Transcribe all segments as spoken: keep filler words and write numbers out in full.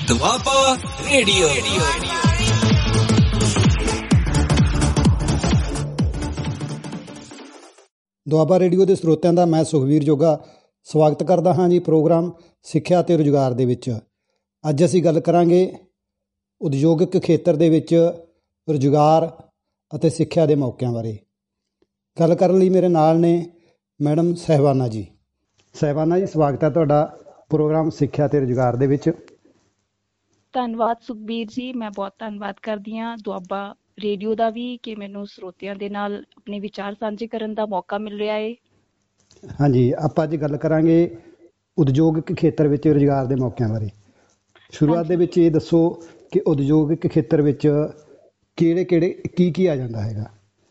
Doaba radio. Doaba radio ਦੇ ਸਰੋਤਿਆਂ ਦਾ ਮੈਂ ਸੁਖਵੀਰ ਜੋਗਾ ਸਵਾਗਤ ਕਰਦਾ ਹਾਂ ਜੀ ਪ੍ਰੋਗਰਾਮ ਸਿੱਖਿਆ ਅਤੇ ਰੁਜ਼ਗਾਰ ਦੇ ਵਿੱਚ। ਅੱਜ ਅਸੀਂ ਗੱਲ ਕਰਾਂਗੇ ਉਦਯੋਗਿਕ ਖੇਤਰ ਦੇ ਵਿੱਚ ਰੁਜ਼ਗਾਰ ਅਤੇ ਸਿੱਖਿਆ ਦੇ ਮੌਕਿਆਂ ਬਾਰੇ। ਗੱਲ ਕਰਨ ਲਈ ਮੇਰੇ ਨਾਲ ਨੇ ਮੈਡਮ ਸਹਿਬਾਨਾ ਜੀ। ਸਹਿਬਾਨਾ ਜੀ, ਸਵਾਗਤ ਹੈ ਤੁਹਾਡਾ ਪ੍ਰੋਗਰਾਮ ਸਿੱਖਿਆ ਅਤੇ ਰੁਜ਼ਗਾਰ ਦੇ ਵਿੱਚ। ਧੰਨਵਾਦ ਸੁਖਬੀਰ ਜੀ, ਮੈਂ ਬਹੁਤ ਧੰਨਵਾਦ ਕਰਦੀ ਹਾਂ ਦੁਆਬਾ ਰੇਡੀਓ ਦਾ ਵੀ ਕਿ ਮੈਨੂੰ ਸਰੋਤਿਆਂ ਦੇ ਨਾਲ ਆਪਣੇ ਵਿਚਾਰ ਸਾਂਝੇ ਕਰਨ ਦਾ ਮੌਕਾ ਮਿਲ ਰਿਹਾ ਹੈ। ਹਾਂਜੀ, ਆਪਾਂ ਅੱਜ ਗੱਲ ਕਰਾਂਗੇ ਉਦਯੋਗਿਕ ਖੇਤਰ ਵਿੱਚ ਰੁਜ਼ਗਾਰ ਦੇ ਮੌਕਿਆਂ ਬਾਰੇ। ਸ਼ੁਰੂਆਤ ਦੇ ਵਿੱਚ ਇਹ ਦੱਸੋ ਕਿ ਉਦਯੋਗਿਕ ਖੇਤਰ ਵਿੱਚ ਕਿਹੜੇ ਕਿਹੜੇ ਕੀ ਕੀ ਆ ਜਾਂਦਾ ਹੈਗਾ।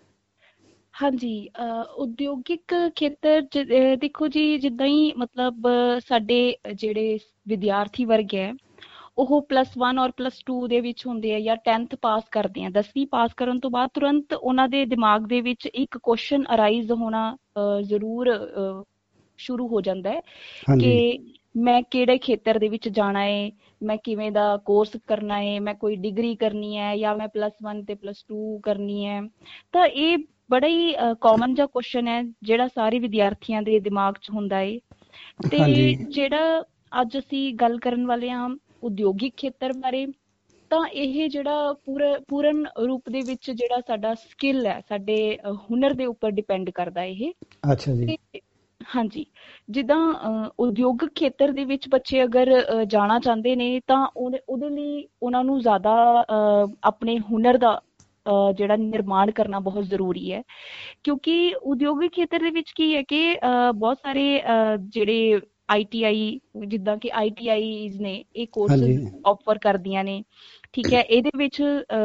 ਹਾਂਜੀ, ਉਦਯੋਗਿਕ ਖੇਤਰ ਜ- ਦੇਖੋ ਜੀ, ਜਿੱਦਾਂ ਹੀ ਮਤਲਬ ਸਾਡੇ ਜਿਹੜੇ ਵਿਦਿਆਰਥੀ ਵਰਗ ਹੈ ਉਹ ਪਲੱਸ ਵਨ ਔਰ ਪਲੱਸ ਟੂ ਦੇ ਵਿੱਚ ਹੁੰਦੇ ਆ ਜਾਂ ਟੈਨਥ ਪਾਸ ਕਰਦੇ ਆ। ਦਸਵੀਂ ਪਾਸ ਕਰਨ ਤੋਂ ਬਾਅਦ ਤੁਰੰਤ ਉਹਨਾਂ ਦੇ ਦਿਮਾਗ ਦੇ ਵਿੱਚ ਇੱਕ ਕੁਐਸਚਨ ਅਰਾਈਜ਼ ਹੋਣਾ ਅਹ, ਜ਼ਰੂਰ ਅਹ, ਸ਼ੁਰੂ ਹੋ ਜਾਂਦਾ ਹੈ ਕਿ ਮੈਂ ਕਿਹੜੇ ਖੇਤਰ ਦੇ ਵਿੱਚ ਜਾਣਾ ਹੈ, ਮੈਂ ਕਿਵੇਂ ਦਾ ਕੋਰਸ ਕਰਨਾ ਹੈ, ਮੈਂ ਕੋਈ ਡਿਗਰੀ ਕਰਨੀ ਹੈ ਜਾਂ ਮੈਂ ਪਲੱਸ ਵਨ ਤੇ ਪਲੱਸ ਟੂ ਕਰਨੀ ਹੈ। ਤਾਂ ਇਹ ਬੜਾ ਹੀ ਕਾਮਨ ਜਿਹਾ ਕੁਐਸਚਨ ਹੈ ਜਿਹੜਾ ਸਾਰੇ ਵਿਦਿਆਰਥੀਆਂ ਦੇ ਦਿਮਾਗ 'ਚ ਹੁੰਦਾ ਹੈ। ਤੇ ਜਿਹੜਾ ਅੱਜ ਅਸੀਂ ਗੱਲ ਕਰਨ ਵਾਲੇ ਹਾਂ ਉਦਯੋਗਿਕ ਖੇਤਰ ਬਾਰੇ, ਤਾਂ ਇਹ ਜਿਹੜਾ ਪੂਰਾ ਪੂਰਨ ਰੂਪ ਦੇ ਵਿੱਚ ਜਿਹੜਾ ਸਾਡਾ ਸਕਿੱਲ ਹੈ, ਸਾਡੇ ਹੁਨਰ ਦੇ ਉੱਪਰ ਡਿਪੈਂਡ ਕਰਦਾ ਇਹ। ਅੱਛਾ ਜੀ। ਹਾਂਜੀ, ਜਿੱਦਾਂ ਉਦਯੋਗਿਕ ਖੇਤਰ ਦੇ ਵਿੱਚ ਬੱਚੇ ਅਗਰ ਅ, ਜਾਣਾ ਚਾਹੁੰਦੇ ਨੇ ਤਾਂ ਉਹਦੇ ਉਹਦੇ ਲਈ ਉਹਨਾਂ ਨੂੰ ਜ਼ਿਆਦਾ ਅ, ਆਪਣੇ ਹੁਨਰ ਦਾ ਅ, ਜਿਹੜਾ ਨਿਰਮਾਣ ਕਰਨਾ ਬਹੁਤ ਜ਼ਰੂਰੀ ਹੈ। ਕਿਉਂਕਿ ਉਦਯੋਗਿਕ ਖੇਤਰ ਦੇ ਵਿੱਚ ਕੀ ਹੈ ਕਿ ਅ, ਬਹੁਤ ਸਾਰੇ ਅ, ਜਿਹੜੇ ਆਈ ਟੀ ਆਈ, ਜਿੱਦਾਂ ਕਿ ਆਈ ਟੀ ਆਈਜ਼ ਨੇ, ਇਹ ਕੋਰਸਿਸ ਆਫਰ ਕਰਦੀਆਂ ਨੇ। ਠੀਕ ਹੈ, ਇਹਦੇ ਵਿੱਚ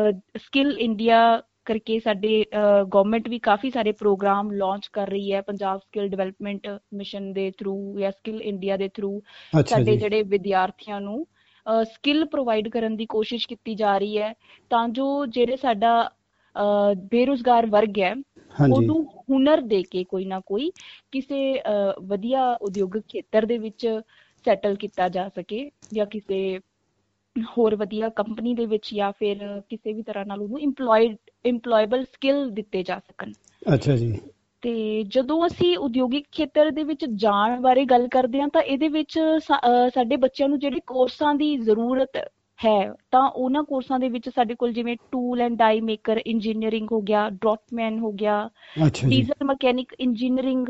ਸਕਿੱਲ ਇੰਡੀਆ ਕਰਕੇ ਸਾਡੇ ਗਵਰਨਮੈਂਟ ਵੀ ਕਾਫੀ ਸਾਰੇ ਪ੍ਰੋਗਰਾਮ ਲਾਂਚ ਕਰ ਰਹੀ ਹੈ। ਪੰਜਾਬ ਸਕਿੱਲ ਡਿਵੈਲਪਮੈਂਟ ਮਿਸ਼ਨ ਦੇ ਥਰੂ ਜਾਂ ਸਕਿੱਲ ਇੰਡੀਆ ਦੇ ਥਰੂ ਸਾਡੇ ਜਿਹੜੇ ਵਿਦਿਆਰਥੀਆਂ ਨੂੰ ਸਕਿੱਲ ਪ੍ਰੋਵਾਈਡ ਕਰਨ ਦੀ ਕੋਸ਼ਿਸ਼ ਕੀਤੀ ਜਾ ਰਹੀ ਹੈ, ਤਾਂ ਜੋ ਜਿਹੜੇ ਸਾਡਾ ਅਹ, ਬੇਰੁਜ਼ਗਾਰ ਵਰਗ ਹੈ ਉਹਨੂੰ ਹੁਨਰ ਦੇ ਕੇ ਕੋਈ ਨਾ ਕੋਈ ਕਿਸੇ ਅਹ, ਵਧੀਆ ਉਦਯੋਗਿਕ ਖੇਤਰ ਦੇ ਵਿੱਚ ਸੈਟਲ ਕੀਤਾ ਜਾ ਸਕੇ ਜਾਂ ਕਿਸੇ ਹੋਰ ਵਧੀਆ ਕੰਪਨੀ ਦੇ ਵਿੱਚ ਜਾਂ ਫਿਰ ਕਿਸੇ ਵੀ ਤਰ੍ਹਾਂ ਨਾਲ ਉਹਨੂੰ ਇੰਪਲੋਇਡ ਇੰਪਲੋਏਬਲ ਸਕਿੱਲ ਦਿੱਤੇ ਜਾ ਸਕਣ। ਅੱਛਾ ਜੀ। ਤੇ ਜਦੋਂ ਅਸੀਂ ਉਦਯੋਗਿਕ ਖੇਤਰ ਦੇ ਵਿੱਚ ਜਾਣ ਬਾਰੇ ਗੱਲ ਕਰਦੇ ਹਾਂ ਤਾਂ ਇਹਦੇ ਵਿੱਚ ਸਾਡੇ ਬੱਚਿਆਂ ਨੂੰ ਜਿਹੜੇ ਕੋਰਸਾਂ ਦੀ ਜ਼ਰੂਰਤ ਹੈ, ਤਾਂ ਉਹਨਾਂ ਕੋਰਸਾਂ ਦੇ ਵਿੱਚ ਸਾਡੇ ਕੋਲ ਜਿਵੇਂ tool and dye maker engineering ਹੋ ਗਿਆ, ਡਰਾਫਟਮੈਨ ਹੋ ਗਿਆ, diesel mechanic engineering,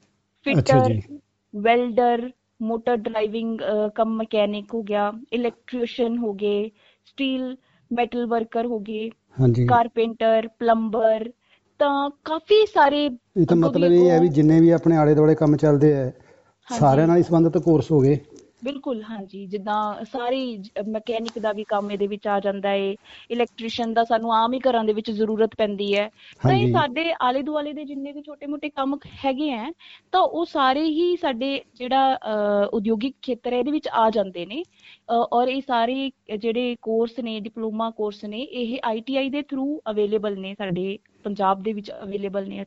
fitter, welder, motor driving ਕਮ ਮਕੈਨਿਕ ਹੋ ਗਿਆ, ਇਲੈਕਟ੍ਰੀਸ਼ੀਅਨ ਹੋ ਗਏ, ਸਟੀਲ ਮੈਟਲ ਵਰਕਰ ਹੋ ਗਏ, ਕਾਰਪੇਂਟਰ, ਪਲੰਬਰ। ਤਾਂ ਕਾਫੀ ਸਾਰੇ, ਇਹ ਤਾਂ ਮਤਲਬ ਇਹ ਹੈ ਵੀ ਜਿੰਨੇ ਵੀ ਆਪਣੇ ਆਲੇ ਦੁਆਲੇ ਕੰਮ ਚੱਲਦੇ ਹੈ ਸਾਰਿਆਂ ਨਾਲ ਹੀ ਸੰਬੰਧਿਤ ਕੋਰਸ ਹੋ ਗਏ। ਬਿਲਕੁਲ, ਹਾਂਜੀ। ਜਿੱਦਾਂ ਸਾਰੀ ਮਕੈਨਿਕ ਦਾ ਵੀ ਕੰਮ ਇਹਦੇ ਵਿੱਚ ਆ ਜਾਂਦਾ ਹੈ, ਇਲੈਕਟ੍ਰੀਸ਼ੀਅਨ ਦਾ ਸਾਨੂੰ ਆਮ ਹੀ ਘਰਾਂ ਦੇ ਵਿੱਚ ਜ਼ਰੂਰਤ ਪੈਂਦੀ ਹੈ। ਤਾਂ ਇਹ ਸਾਡੇ ਆਲੇ ਦੁਆਲੇ ਦੇ ਜਿੰਨੇ ਵੀ ਛੋਟੇ ਮੋਟੇ ਕੰਮ ਹੈਗੇ ਹੈ ਤਾਂ ਉਹ ਸਾਰੇ ਹੀ ਸਾਡੇ ਜਿਹੜਾ ਉਦਯੋਗਿਕ ਖੇਤਰ ਹੈ ਇਹਦੇ ਵਿੱਚ ਆ ਜਾਂਦੇ ਨੇ। ਔਰ ਇਹ ਸਾਰੇ ਜਿਹੜੇ ਕੋਰਸ ਨੇ, ਡਿਪਲੋਮਾ ਕੋਰਸ ਨੇ, ਇਹ ਆਈ ਟੀ ਆਈ ਦੇ ਥਰੂ ਅਵੇਲੇਬਲ ਨੇ, ਸਾਡੇ ਪੰਜਾਬ ਦੇ ਵਿੱਚ ਅਵੇਲੇਬਲ ਨੇ।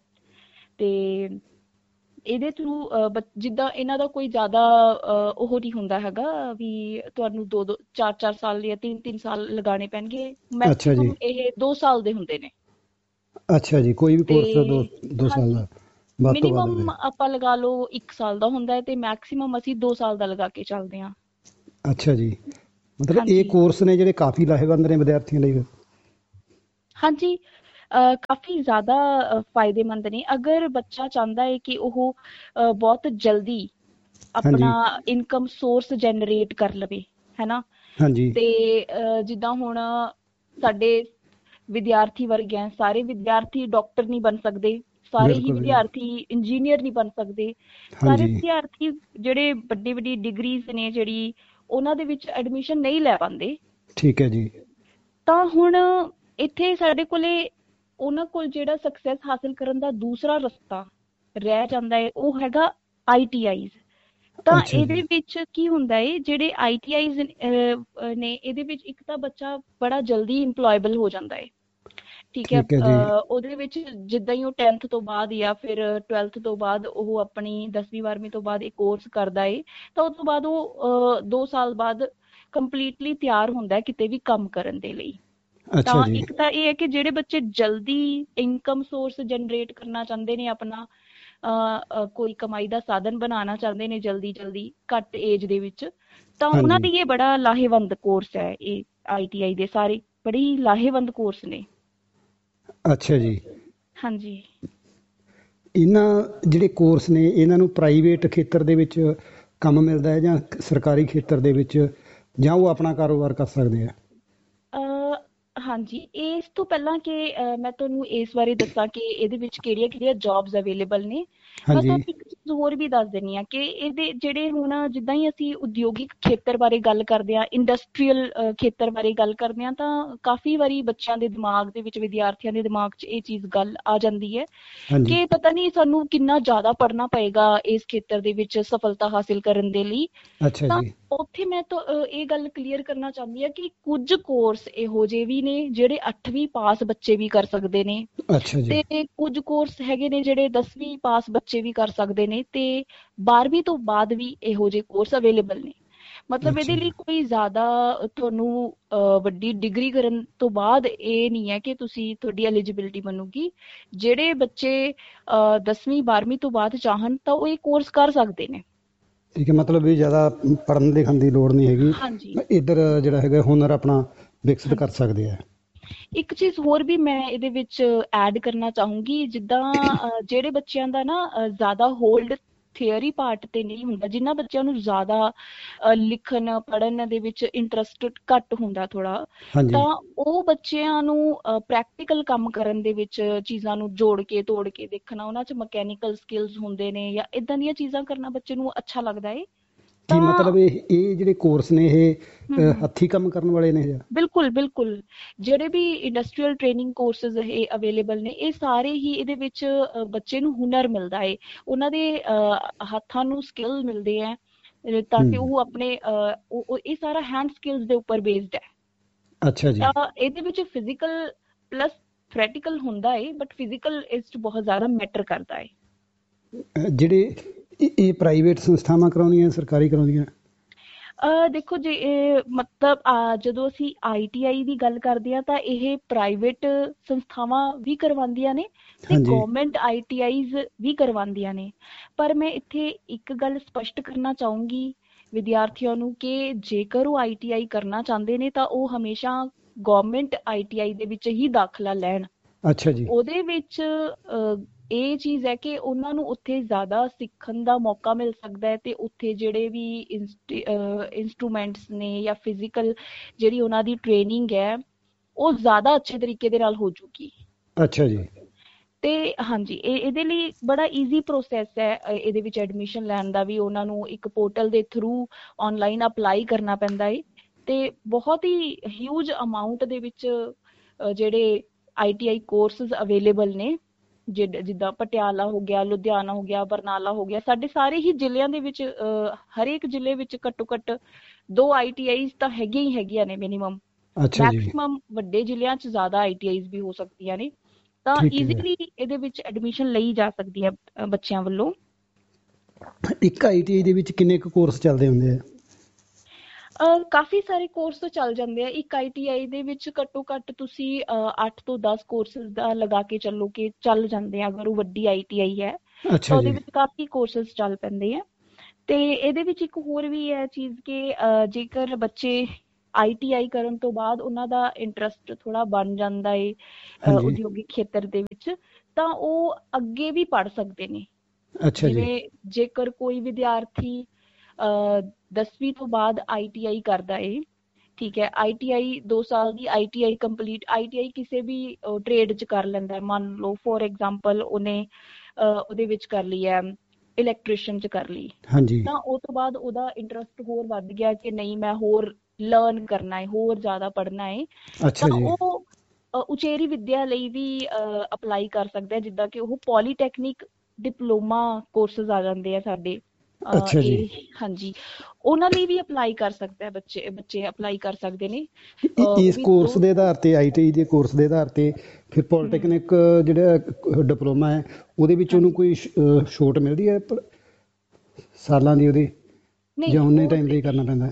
ਤੇ ਇਹਦੇ ਥਰੂ ਜਿੱਦਾਂ ਇਹਨਾਂ ਦਾ ਕੋਈ ਜ਼ਿਆਦਾ ਉਹ ਨਹੀਂ ਹੁੰਦਾ ਹੈਗਾ ਵੀ ਤੁਹਾਨੂੰ ਦੋ ਦੋ ਚਾਰ ਚਾਰ ਸਾਲ ਜਾਂ ਤਿੰਨ ਤਿੰਨ ਸਾਲ ਲਗਾਉਣੇ ਪੈਣਗੇ। ਮੈਕਸਿਮਮ ਇਹ ਦੋ ਸਾਲ ਦੇ ਹੁੰਦੇ ਨੇ। ਅੱਛਾ ਜੀ, ਕੋਈ ਵੀ ਕੋਰਸ ਦੋ ਦੋ ਸਾਲ ਦਾ ਮਿਨੀਮਮ ਆਪਾਂ ਲਗਾ ਲਓ ਇੱਕ ਸਾਲ ਦਾ ਹੁੰਦਾ ਹੈ ਤੇ ਮੈਕਸਿਮਮ ਅਸੀਂ ਦੋ ਸਾਲ ਦਾ ਲਗਾ ਕੇ ਚੱਲਦੇ ਹਾਂ। ਅੱਛਾ ਜੀ, ਮਤਲਬ ਇਹ ਕੋਰਸ ਨੇ ਜਿਹੜੇ ਕਾਫੀ ਲਾਹੇਵੰਦ ਨੇ ਵਿਦਿਆਰਥੀਆਂ ਲਈ। ਹਾਂਜੀ, ਕਾਫੀ ਜ਼ਿਆਦਾ ਫਾਇਦੇਮੰਦ ਨੇ। ਅਗਰ ਬੱਚਾ ਚਾਹੁੰਦਾ ਹੈ ਕਿ ਉਹ ਬਹੁਤ ਜਲਦੀ ਆਪਣਾ ਇਨਕਮ ਸੋਰਸ ਜਨਰੇਟ ਕਰ ਲਵੇ, ਹੈ ਨਾ, ਤੇ ਜਿੱਦਾਂ ਹੁਣ ਸਾਡੇ ਵਿਦਿਆਰਥੀ ਵਰਗ ਹੈ, ਸਾਰੇ ਵਿਦਿਆਰਥੀ ਡਾਕਟਰ ਨਹੀਂ ਬਣ ਸਕਦੇ, ਸਾਰੇ ਹੀ ਵਿਦਿਆਰਥੀ ਇੰਜੀਨੀਅਰ ਨਹੀਂ ਬਣ ਸਕਦੇ, ਸਾਰੇ ਵਿਦਿਆਰਥੀ ਜਿਹੜੇ ਵੱਡੀ ਵੱਡੀ ਡਿਗਰੀਜ਼ ਨੇ ਜਿਹੜੀ ਉਹਨਾਂ ਦੇ ਵਿੱਚ ਐਡਮਿਸ਼ਨ ਨਹੀਂ ਲੈ ਪਾਉਂਦੇ। ਠੀਕ ਹੈ ਜੀ। ਤਾਂ ਹੁਣ ਇੱਥੇ ਸਾਡੇ ਕੋਲੇ ਉਹਨਾਂ ਕੋਲ ਜਿਹੜਾ ਸਕਸੈਸ ਹਾਸਿਲ ਕਰਨ ਦਾ ਦੂਸਰਾ ਰਸਤਾ ਰਹਿ ਜਾਂਦਾ ਹੈ, ਉਹ ਹੈਗਾ ਆਈ ਟੀ ਆਈਜ਼। ਤਾਂ ਇਹਦੇ ਵਿੱਚ ਕੀ ਹੁੰਦਾ ਹੈ, ਜਿਹੜੇ ਆਈ ਟੀ ਆਈਜ਼ ਨੇ ਇਹਦੇ ਵਿੱਚ ਇੱਕ ਤਾਂ ਬੱਚਾ ਬੜਾ ਜਲਦੀ ਇੰਪਲੋਏਬਲ ਹੋ ਜਾਂਦਾ ਹੈ। ਠੀਕ ਹੈ, ਉਹਦੇ ਵਿੱਚ ਜਿੱਦਾਂ ਹੀ ਉਹ ਟੈਨਥ ਤੋਂ ਬਾਅਦ ਜਾਂ ਫਿਰ ਟਵੈਲਥ ਤੋਂ ਬਾਅਦ ਉਹ ਆਪਣੀ ਦਸਵੀਂ ਬਾਰਵੀਂ ਤੋਂ ਬਾਅਦ ਇਹ ਕੋਰਸ ਕਰਦਾ ਹੈ, ਤਾਂ ਉਸ ਤੋਂ ਬਾਅਦ ਉਹ ਦੋ ਸਾਲ ਬਾਅਦ ਕੰਪਲੀਟਲੀ ਤਿਆਰ ਹੁੰਦਾ ਹੈ ਕਿਤੇ ਵੀ ਕੰਮ ਕਰਨ ਦੇ ਲਈ। ਅੱਛਾ ਤਾਂ ਜੀ। ਇੱਕ ਤਾਂ ਇਹ ਹੈ ਕਿ ਜਿਹੜੇ ਬੱਚੇ ਜਲਦੀ ਇਨਕਮ ਸੋਰਸ ਜਨਰੇਟ ਕਰਨਾ ਚਾਹੁੰਦੇ ਨੇ, ਆਪਣਾ ਅਹ, ਅਹ, ਕੋਈ ਕਮਾਈ ਦਾ ਸਾਧਨ ਬਣਾਉਣਾ ਚਾਹੁੰਦੇ ਨੇ ਜਲਦੀ ਜਲਦੀ ਘੱਟ ਏਜ ਦੇ ਵਿੱਚ, ਤਾਂ ਉਹਨਾਂ ਹਾਂਜੀ। ਲਈ ਇਹ ਬੜਾ ਲਾਹੇਵੰਦ ਕੋਰਸ ਹੈ। ਇਹ ਆਈ ਟੀ ਆਈ ਦੇ ਸਾਰੇ ਬੜੇ ਹੀ ਲਾਹੇਵੰਦ ਕੋਰਸ ਨੇ। ਅੱਛਾ ਜੀ। ਹਾਂਜੀ। ਇਹਨਾਂ ਜਿਹੜੇ ਕੋਰਸ ਨੇ ਇਹਨਾਂ ਨੂੰ ਪ੍ਰਾਈਵੇਟ ਖੇਤਰ ਦੇ ਵਿੱਚ ਕੰਮ ਮਿਲਦਾ ਹੈ ਜਾਂ ਸਰਕਾਰੀ ਖੇਤਰ ਦੇ ਵਿੱਚ, ਜਾਂ ਉਹ ਆਪਣਾ ਕਾਰੋਬਾਰ ਕਰ ਸਕਦੇ ਆ? ਅਹ ਹਾਂਜੀ, ਇਸ ਤੋਂ ਪਹਿਲਾਂ ਕਿ ਅਹ, ਮੈਂ ਤੁਹਾਨੂੰ ਇਸ ਬਾਰੇ ਦੱਸਾਂ ਕਿ ਇਹਦੇ ਵਿੱਚ ਕਿਹੜੀਆਂ ਕਿਹੜੀਆਂ ਜੌਬਸ ਅਵੇਲੇਬਲ ਨੇ, ਮੈਂ ਹਾਂਜੀ। ਤੁਹਾਨੂੰ ਇੱਕ ਚੀਜ਼ ਹੋਰ ਵੀ ਦੱਸ ਦਿੰਦੀ ਹਾਂ ਕਿ ਇਹਦੇ ਜਿਹੜੇ ਹੁਣ ਜਿੱਦਾਂ ਹੀ ਅਸੀਂ ਉਦਯੋਗਿਕ ਖੇਤਰ ਬਾਰੇ ਗੱਲ ਕਰਦੇ ਹਾਂ, ਇੰਡਸਟਰੀਅਲ ਖੇਤਰ ਬਾਰੇ ਗੱਲ ਕਰਦੇ ਹਾਂ, ਤਾਂ ਕਾਫੀ ਵਾਰੀ ਬੱਚਿਆਂ ਦੇ ਦਿਮਾਗ ਦੇ ਵਿੱਚ, ਵਿਦਿਆਰਥੀਆਂ ਦੇ ਦਿਮਾਗ 'ਚ ਇਹ ਚੀਜ਼ ਗੱਲ ਆ ਜਾਂਦੀ ਹੈ ਹਾਂਜੀ। ਕਿ ਪਤਾ ਨਹੀਂ ਸਾਨੂੰ ਕਿੰਨਾ ਜ਼ਿਆਦਾ ਪੜ੍ਹਨਾ ਪਏਗਾ ਇਸ ਖੇਤਰ ਦੇ ਵਿੱਚ ਸਫਲਤਾ ਹਾਸਿਲ ਕਰਨ ਦੇ ਲਈ। ਅੱਛਾ ਤਾਂ ਜੀ। ਉੱਥੇ ਮੈਂ ਤਾਂ ਅਹ, ਇਹ ਗੱਲ ਕਲੀਅਰ ਕਰਨਾ ਚਾਹੁੰਦੀ ਹਾਂ ਕਿ ਕੁਝ ਕੋਰਸ ਇਹੋ ਜਿਹੇ ਵੀ ਨੇ ਜਿਹੜੇ ਅੱਠਵੀਂ ਪਾਸ ਬੱਚੇ ਵੀ ਕਰ ਸਕਦੇ ਨੇ, ਅੱਛਾ ਜੀ। ਤੇ ਕੁਝ ਕੋਰਸ ਹੈਗੇ ਨੇ ਜਿਹੜੇ ਦਸਵੀਂ ਪਾਸ ਬੱਚੇ ਵੀ ਕਰ ਸਕਦੇ ਨੇ, ਤੇ ਬਾਰਵੀਂ ਤੋਂ ਬਾਅਦ ਵੀ ਇਹੋ ਜਿਹੇ ਕੋਰਸ ਅਵੇਲੇਬਲ ਨੇ। ਮਤਲਬ ਅੱਛਾ ਇਹਦੇ ਜੀ। ਲਈ ਕੋਈ ਜ਼ਿਆਦਾ ਤੁਹਾਨੂੰ ਅਹ, ਵੱਡੀ ਡਿਗਰੀ ਕਰਨ ਤੋਂ ਬਾਅਦ ਇਹ ਨਹੀਂ ਹੈ ਕਿ ਤੁਸੀਂ, ਤੁਹਾਡੀ ਐਲੀਜੀਬਿਲਿਟੀ ਬਣੂਗੀ। ਜਿਹੜੇ ਬੱਚੇ ਅਹ, ਦਸਵੀਂ ਬਾਰਵੀਂ ਤੋਂ ਬਾਅਦ ਚਾਹਣ ਤਾਂ ਉਹ ਇਹ ਕੋਰਸ ਕਰ ਸਕਦੇ ਨੇ। ਠੀਕ ਹੈ, ਮਤਲਬ ਵੀ ਜ਼ਿਆਦਾ ਪੜ੍ਹਨ ਲਿਖਣ ਦੀ ਲੋੜ ਨਹੀਂ ਹੈਗੀ, ਹਾਂਜੀ ਇੱਧਰ ਜਿਹੜਾ ਹੈਗਾ ਹੁਨਰ ਆਪਣਾ ਵਿਕਸਿਤ ਕਰ ਹਾਂਜੀ। ਸਕਦੇ ਆ। ਇੱਕ ਚੀਜ਼ ਹੋਰ ਵੀ ਮੈਂ ਇਹਦੇ ਵਿੱਚ ਐਡ ਕਰਨਾ ਚਾਹੂੰਗੀ, ਜਿੱਦਾਂ ਅਹ, ਜਿਹੜੇ ਬੱਚਿਆਂ ਦਾ ਨਾ ਅਹ, ਜ਼ਿਆਦਾ ਹੋਲਡ ਥਿਅਰੀ ਪਾਰਟ ਤੇ ਨਹੀਂ ਹੁੰਦਾ, ਜਿਨ੍ਹਾਂ ਬੱਚਿਆਂ ਨੂੰ ਜ਼ਿਆਦਾ ਅਹ, ਲਿਖਣ ਪੜ੍ਹਨ ਦੇ ਵਿੱਚ ਇੰਟਰਸਟ ਘੱਟ ਹੁੰਦਾ ਥੋੜਾ, ਹਾਂਜੀ। ਤਾਂ ਉਹ ਬੱਚਿਆਂ ਨੂੰ ਪ੍ਰੈਕਟੀਕਲ ਕੰਮ ਕਰਨ ਦੇ ਵਿੱਚ, ਚੀਜ਼ਾਂ ਨੂੰ ਜੋੜ ਕੇ ਤੋੜ ਕੇ ਦੇਖਣਾ, ਉਹਨਾਂ 'ਚ ਮਕੈਨੀਕਲ ਸਕਿੱਲਸ ਹੁੰਦੇ ਨੇ ਜਾਂ ਇਦਾਂ ਦੀਆਂ ਚੀਜ਼ਾਂ ਕਰਨਾ ਬੱਚੇ ਨੂੰ ਅੱਛਾ ਲੱਗਦਾ ਹੈ। ਕੀ ਤਾਂ ਮਤਲਬ ਇਹ ਇਹ ਜਿਹੜੇ ਕੋਰਸ ਨੇ ਇਹ ਹਮ ਅ, ਹਮ ਹੱਥੀਂ ਕੰਮ ਕਰਨ ਵਾਲੇ ਨੇ ਜਾਂ? ਬਿਲਕੁਲ ਬਿਲਕੁਲ, ਜਿਹੜੇ ਵੀ ਇੰਡਸਟਰੀਅਲ ਟ੍ਰੇਨਿੰਗ ਕੋਰਸਿਸ ਇਹ ਅਵੇਲੇਬਲ ਨੇ, ਇਹ ਸਾਰੇ ਹੀ ਇਹਦੇ ਵਿੱਚ ਅਹ, ਬੱਚੇ ਨੂੰ ਹੁਨਰ ਮਿਲਦਾ ਹੈ, ਉਹਨਾਂ ਦੇ ਅਹ, ਹੱਥਾਂ ਨੂੰ ਸਕਿੱਲ ਮਿਲਦੇ ਹੈ, ਅਹ, ਤਾਂ ਹੂੰ। ਕਿ ਉਹ ਆਪਣੇ ਅਹ, ਉਹ ਉਹ- ਇਹ ਸਾਰਾ ਹੈਂਡ ਸਕਿੱਲਸ ਦੇ ਉੱਪਰ ਬੇਸਡ ਹੈ। ਅੱਛਾ ਜੀ। ਤਾਂ ਇਹਦੇ ਵਿੱਚ ਫਿਜ਼ੀਕਲ ਪਲੱਸ ਥਿਓਰੈਟੀਕਲ ਹੁੰਦਾ ਹੈ, ਬਟ ਫਿਜ਼ੀਕਲ ਇਸ 'ਚ ਬਹੁਤ ਜ਼ਿਆਦਾ ਮੈਟਰ ਕਰਦਾ ਹੈ। ਅ, ਜਿਹੜੇ ਇਹ ਇਹ ਪ੍ਰਾਈਵੇਟ ਸੰਸਥਾਵਾਂ ਕਰਾਉਂਦੀਆਂ, ਸਰਕਾਰੀ ਕਰਾਉਂਦੀਆਂ? ਅਹ ਦੇਖੋ ਜੇ ਇਹ ਮਤਲਬ ਅਹ ਜਦੋਂ ਅਸੀਂ ਆਈ ਟੀ ਆਈ ਦੀ ਗੱਲ ਕਰਦੇ ਹਾਂ ਤਾਂ ਇਹ ਪ੍ਰਾਈਵੇਟ ਸੰਸਥਾਵਾਂ ਵੀ ਕਰਵਾਉਂਦੀਆਂ ਨੇ ਤੇ ਹਾਂਜੀ। ਗਵਰਨਮੈਂਟ ਆਈ ਟੀ ਆਈਜ਼ ਵੀ ਕਰਵਾਉਂਦੀਆਂ ਨੇ। ਪਰ ਮੈਂ ਇੱਥੇ ਇੱਕ ਗੱਲ ਸਪਸ਼ਟ ਕਰਨਾ ਚਾਹੂੰਗੀ ਵਿਦਿਆਰਥੀਆਂ ਨੂੰ ਕਿ ਜੇਕਰ ਉਹ ਆਈ ਟੀ ਆਈ ਕਰਨਾ ਚਾਹੁੰਦੇ ਨੇ ਤਾਂ ਉਹ ਹਮੇਸ਼ਾ ਗਵਰਨਮੈਂਟ ਆਈ ਟੀ ਆਈ ਦੇ ਵਿੱਚ ਹੀ ਦਾਖਲਾ ਲੈਣ। ਅੱਛਾ ਜੀ। ਉਹਦੇ ਵਿੱਚ ਅਹ, ਇਹ ਚੀਜ਼ ਹੈ ਕਿ ਉਹਨਾਂ ਨੂੰ ਉੱਥੇ ਜ਼ਿਆਦਾ ਸਿੱਖਣ ਦਾ ਮੌਕਾ ਮਿਲ ਸਕਦਾ ਹੈ, ਤੇ ਉੱਥੇ ਜਿਹੜੇ ਵੀ ਇੰਸਟਰੂਮੈਂਟਸ ਨੇ ਜਾਂ ਫਿਜ਼ੀਕਲ ਜਿਹੜੀ ਉਹਨਾਂ ਦੀ ਟ੍ਰੇਨਿੰਗ ਹੈ ਉਹ ਜ਼ਿਆਦਾ ਅੱਛੇ ਤਰੀਕੇ ਦੇ ਨਾਲ ਹੋ ਜੂਗੀ। ਅੱਛਾ ਜੀ। ਤੇ ਹਾਂਜੀ, ਇਹ ਇਹਦੇ ਲਈ ਬੜਾ ਈਜ਼ੀ ਪ੍ਰੋਸੈਸ ਹੈ ਅਹ, ਇਹਦੇ ਵਿੱਚ ਐਡਮਿਸ਼ਨ ਲੈਣ ਦਾ ਵੀ। ਉਹਨਾਂ ਨੂੰ ਇੱਕ ਪੋਰਟਲ ਦੇ ਥਰੂ ਆਨਲਾਈਨ ਅਪਲਾਈ ਕਰਨਾ ਪੈਂਦਾ ਹੈ, ਤੇ ਬਹੁਤ ਹੀ ਹਿਊਜ ਅਮਾਊਂਟ ਦੇ ਵਿੱਚ ਅਹ, ਜਿਹੜੇ I T I courses available ਨੇ, ਜਿ- ਜਿੱਦਾਂ ਪਟਿਆਲਾ ਹੋ ਗਿਆ, ਲੁਧਿਆਣਾ ਹੋ ਗਿਆ, ਬਰਨਾਲਾ ਹੋ ਗਿਆ, ਸਾਡੇ ਸਾਰੇ ਹੀ ਜ਼ਿਲ੍ਹਿਆਂ ਦੇ ਵਿੱਚ ਅਹ, ਹਰੇਕ ਜ਼ਿਲ੍ਹੇ ਵਿੱਚ ਘੱਟੋ ਘੱਟ ਦੋ ਆਈ ਟੀ ਆਈਜ਼ ਤਾਂ ਹੈਗੀਆਂ ਹੀ ਹੈਗੀਆਂ ਨੇ ਮਿਨੀਮਮ। ਅੱਛਾ ਜੀ। ਮੈਕਸਿਮਮ ਵੱਡੇ ਜ਼ਿਲ੍ਹਿਆਂ 'ਚ ਜ਼ਿਆਦਾ ਆਈ ਟੀ ਆਈਜ਼ ਵੀ ਹੋ ਸਕਦੀਆਂ ਨੇ, ਤਾਂ ਠੀਕ ਹੈ। ਈਜ਼ੀਲੀ ਇਹਦੇ ਵਿੱਚ ਐਡਮਿਸ਼ਨ ਲਈ ਜਾ ਸਕਦੀ ਹੈ ਅਹ, ਬੱਚਿਆਂ ਵੱਲੋਂ। ਇੱਕ ਆਈ ਟੀ ਆਈ ਦੇ ਵਿੱਚ ਕਿੰਨੇ ਕੁ ਕੋਰਸ ਚੱਲਦੇ ਹੁੰਦੇ ਆ? ਅਹ, ਕਾਫੀ ਸਾਰੇ ਕੋਰਸ ਤਾਂ ਚੱਲ ਜਾਂਦੇ ਆ ਇੱਕ ਆਈ ਟੀ ਆਈ ਦੇ ਵਿੱਚ। ਘੱਟੋ ਘੱਟ ਤੁਸੀਂ ਅਹ, ਅੱਠ ਤੋਂ ਦਸ ਕੋਰਸਿਸ ਦਾ ਲਗਾ ਕੇ ਚੱਲੋ ਕਿ ਚੱਲ ਜਾਂਦੇ ਆ। ਅਗਰ ਉਹ ਵੱਡੀ ਆਈ ਟੀ ਆਈ ਹੈ ਅੱਛਾ ਤਾਂ ਉਹਦੇ ਜੀ। ਵਿੱਚ ਕਾਫੀ ਕੋਰਸਿਸ ਚੱਲ ਪੈਂਦੇ ਆ। ਤੇ ਇਹਦੇ ਵਿੱਚ ਇੱਕ ਹੋਰ ਵੀ ਹੈ ਚੀਜ਼ ਕਿ ਅਹ, ਜੇਕਰ ਬੱਚੇ ਆਈ ਟੀ ਆਈ ਕਰਨ ਤੋਂ ਬਾਅਦ ਉਹਨਾਂ ਦਾ ਇੰਟਰਸਟ ਥੋੜਾ ਬਣ ਜਾਂਦਾ ਹੈ ਅਹ, ਹਾਂਜੀ। ਉਦਯੋਗਿਕ ਖੇਤਰ ਦੇ ਵਿੱਚ, ਤਾਂ ਉਹ ਅੱਗੇ ਵੀ ਪੜ੍ਹ ਸਕਦੇ ਨੇ। ਅੱਛਾ ਜੀ। ਜਿਵੇਂ ਜੇਕਰ ਕੋਈ ਵਿਦਿਆਰਥੀ ਅਹ, ਦਸਵੀਂ ਤੋਂ ਬਾਅਦ ਆਈ ਟੀ ਆਈ ਕਰਦਾ ਏ, ਠੀਕ ਹੈ, ਆਈ ਟੀ ਆਈ ਦੋ ਸਾਲ ਦੀ I T I complete, I T I ਕਿਸੇ ਵੀ ਟ੍ਰੇਡ 'ਚ ਕਰ ਲੈਂਦਾ ਹੈ। ਮੰਨ ਲਓ ਫੋਰ ਐਗਜ਼ਾਮਪਲ ਉਹਨੇ ਅਹ, ਉਹਦੇ ਵਿੱਚ ਕਰ ਲਈ ਹੈ, ਇਲੈਕਟ੍ਰੀਸ਼ੀਅਨ 'ਚ ਕਰ ਲਈ, ਹਾਂਜੀ। ਤਾਂ ਉਹ ਤੋਂ ਬਾਅਦ ਉਹਦਾ ਇੰਟਰਸਟ ਹੋਰ ਵੱਧ ਗਿਆ ਕਿ ਨਹੀਂ ਮੈਂ ਹੋਰ ਲਰਨ ਕਰਨਾ ਹੈ, ਹੋਰ ਜ਼ਿਆਦਾ ਪੜ੍ਹਨਾ ਹੈ, ਅੱਛਾ ਤਾਂ ਜੀ। ਉਹ ਅ, ਉਚੇਰੀ ਵਿੱਦਿਆ ਲਈ ਵੀ ਅਪਲਾਈ ਕਰ ਸਕਦਾ ਹੈ। ਜਿੱਦਾਂ ਕਿ ਉਹ ਪੋਲੀਟੈਕਨਿਕ ਡਿਪਲੋਮਾ ਕੋਰਸਿਸ ਆ ਜਾਂਦੇ ਆ ਸਾਡੇ ਅ, ਅੱਛਾ ਜੀ। ਇਹ ਹਾਂਜੀ, ਉਹਨਾਂ ਲਈ ਵੀ ਅਪਲਾਈ ਕਰ ਸਕਦਾ ਹੈ। ਬੱਚੇ ਬੱਚੇ ਅਪਲਾਈ ਕਰ ਸਕਦੇ ਨੇ। ਅ, ਇ- ਉਹ ਇਸ ਵੀ ਕੋਰਸ ਦੋ ਦੇ ਆਧਾਰ ਤੇ, ਆਈ ਟੀ ਆਈ ਦੇ ਕੋਰਸ ਦੇ ਆਧਾਰ ਤੇ ਫਿਰ ਹਮ, ਪੋਲੀਟੈਕਨਿਕ ਜਿਹੜਾ ਡਿਪਲੋਮਾ ਹੈ ਉਹਦੇ ਵਿੱਚ ਉਹਨੂੰ ਹਾਂਜੀ, ਕੋਈ ਸ਼- ਅ, ਛੋਟ ਮਿਲਦੀ ਹੈ ਪ- ਸਾਲਾਂ ਦੀ ਉਹਦੀ, ਨਹੀਂ ਜਾਂ ਨਹੀਂ ਉਨੇ ਉਹ ਟਾਈਮ ਤੇ ਲਈ ਕਰਨਾ ਪੈਂਦਾ ਹੈ? ਨਹੀਂ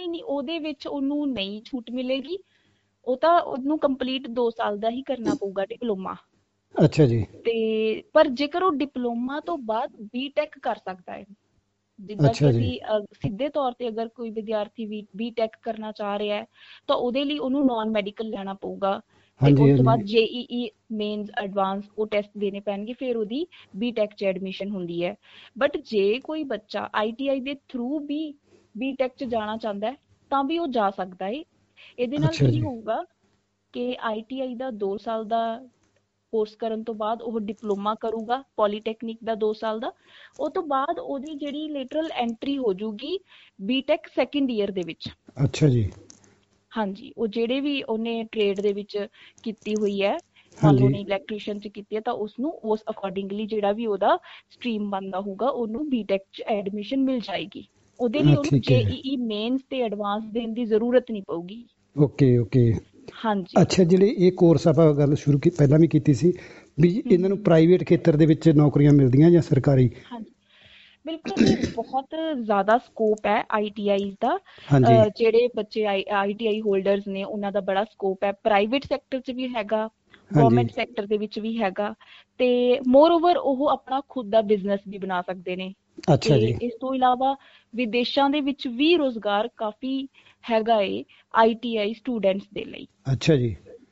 ਨਹੀਂ ਨਹੀਂ, ਉਹਦੇ ਵਿੱਚ ਉਹਨੂੰ ਨਹੀਂ ਛੂਟ ਮਿਲੇਗੀ। ਉਹ ਤਾਂ ਉਹਨੂੰ ਕੰਪਲੀਟ ਦੋ ਸਾਲ ਦਾ ਹੀ ਕਰਨਾ ਪਊਗਾ ਡਿਪਲੋਮਾ। ਅੱਛਾ ਜੀ। ਤੇ ਪਰ ਜੇਕਰ ਉਹ ਡਿਪਲੋਮਾ ਤੋਂ ਬਾਅਦ ਬੀਟੈਕ ਕਰ ਸਕਦਾ ਹੈ, ਜਿੱਦਾਂ ਕਿ ਅੱਛਾ ਜੀ। ਅਸੀਂ ਅਹ, ਸਿੱਧੇ ਤੌਰ ਤੇ ਅਗਰ ਕੋਈ ਵਿਦਿਆਰਥੀ ਵੀ ਬੀਟੈਕ ਕਰਨਾ ਚਾਹ ਰਿਹਾ ਹੈ ਤਾਂ ਉਹਦੇ ਲਈ ਉਹਨੂੰ ਨਾਨ ਮੈਡੀਕਲ ਲੈਣਾ ਪਊਗਾ, ਤੇ ਹਾਂਜੀ ਉਸ ਤੋਂ ਹਾਂਜੀ। ਬਾਅਦ ਜੇਈਈ ਮੇਨਸ ਐਡਵਾਂਸ ਉਹ ਟੈਸਟ ਦੇਣੇ ਪੈਣਗੇ, ਫਿਰ ਉਹਦੀ ਬੀਟੈਕ ਚ ਐਡਮਿਸ਼ਨ ਹੁੰਦੀ ਹੈ। ਬਟ ਜੇ ਕੋਈ ਬੱਚਾ ਆਈਟੀਆਈ ਦੇ ਥਰੂ ਵੀ ਬੀਟੈਕ ਚ ਜਾਣਾ ਚਾਹੁੰਦਾ ਹੈ ਤਾਂ ਵੀ ਉਹ ਜਾ ਸਕਦਾ ਹੈ। ਇਹਦੇ ਨਾਲ ਅੱਛਾ ਕੀ ਜੀ। ਹੋਊਗਾ ਕਿ ਆਈਟੀਆਈ ਦਾ ਦੋ ਸਾਲ ਦਾ ਕੋਰਸ ਕਰਨ ਤੋਂ ਬਾਅਦ ਉਹ ਡਿਪਲੋਮਾ ਕਰੂਗਾ ਪੋਲੀਟੈਕਨਿਕ ਦਾ ਦੋ ਸਾਲ ਦਾ, ਉਹ ਤੋਂ ਬਾਅਦ ਉਹਦੀ ਜਿਹੜੀ ਲੇਟਰਲ ਐਂਟਰੀ ਹੋ ਜੂਗੀ ਬੀਟੈਕ ਸੈਕਿੰਡ ਈਅਰ ਦੇ ਵਿੱਚ। ਅੱਛਾ ਜੀ। ਹਾਂਜੀ, ਉਹ ਜਿਹੜੇ ਵੀ ਉਹਨੇ ਟ੍ਰੇਡ ਦੇ ਵਿੱਚ ਕੀਤੀ ਹੋਈ ਹੈ, ਮੰਨ ਲਓ ਹਾਂਜੀ। ਉਹਨੇ ਇਲੈਕਟ੍ਰੀਸ਼ੀਅਨ ਚ ਕੀਤੀ ਹੈ, ਤਾਂ ਉਸਨੂੰ ਉਸ ਅਕੋਰਡਿੰਗਲੀ ਜਿਹੜਾ ਵੀ ਉਹਦਾ ਸਟਰੀਮ ਬਣਦਾ ਹੋਊਗਾ ਉਹਨੂੰ ਬੀਟੈਕ ਚ ਐਡਮਿਸ਼ਨ ਮਿਲ ਜਾਏਗੀ। ਉਹਦੇ ਲਈ ਹਾਂ, ਉਹਨੂੰ ਠੀਕ ਹੈ। ਜੇਈਈ ਮੇਨਸ ਤੇ ਐਡਵਾਂਸ ਦੇਣ ਦੀ ਜ਼ਰੂਰਤ ਨਹੀਂ ਪਊਗੀ। Okay okay. ਹਾਂਜੀ। ਅੱਛਾ, ਜਿਹੜੇ ਇਹ ਕੋਰਸ ਆਪਾਂ ਗੱਲ ਸ਼ੁਰੂ ਕੀ ਪਹਿਲਾਂ ਵੀ ਕੀਤੀ ਸੀ ਵੀ ਹਮ ਇਹਨਾਂ ਨੂੰ ਹਮ ਪ੍ਰਾਈਵੇਟ ਖੇਤਰ ਦੇ ਵਿੱਚ ਨੌਕਰੀਆਂ ਮਿਲਦੀਆਂ ਜਾਂ ਸਰਕਾਰੀ? ਹਾਂਜੀ, ਬਿਲਕੁਲ ਜੀ, ਬਹੁਤ ਜ਼ਿਆਦਾ ਸਕੋਪ ਹੈ ਆਈਟੀਆਈ ਦਾ। ਹਾਂਜੀ ਅਹ ਜਿਹੜੇ ਬੱਚੇ ਆਈਟੀਆਈ ਹੋਲਡਰਸ ਨੇ ਉਹਨਾਂ ਦਾ ਬੜਾ ਸਕੋਪ ਹੈ, ਪ੍ਰਾਈਵੇਟ ਸੈਕਟਰ 'ਚ ਵੀ ਹੈਗਾ, ਹਾਂਜੀ। ਗਵਰਨਮੈਂਟ ਸੈਕਟਰ ਦੇ ਵਿੱਚ ਵੀ ਹੈਗਾ, ਤੇ ਮੋਰ ਓਵਰ ਉਹ ਆਪਣਾ ਖੁਦ ਦਾ ਬਿਜ਼ਨਸ ਵੀ ਬਣਾ ਸਕਦੇ ਨੇ। ਤੇ ਅੱਛਾ ਜੀ। ਇਸ ਤੋਂ ਇਲਾਵਾ ਵਿਦੇਸ਼ਾਂ ਦੇ ਵਿੱਚ ਵੀ ਰੁਜ਼ਗਾਰ ਕਾਫੀ ਹੈਗਾ ਏ ਆਈਟੀਆਈ ਸਟੂਡੈਂਟਸ ਦੇ ਲਈ। ਅੱਛਾ ਜੀ।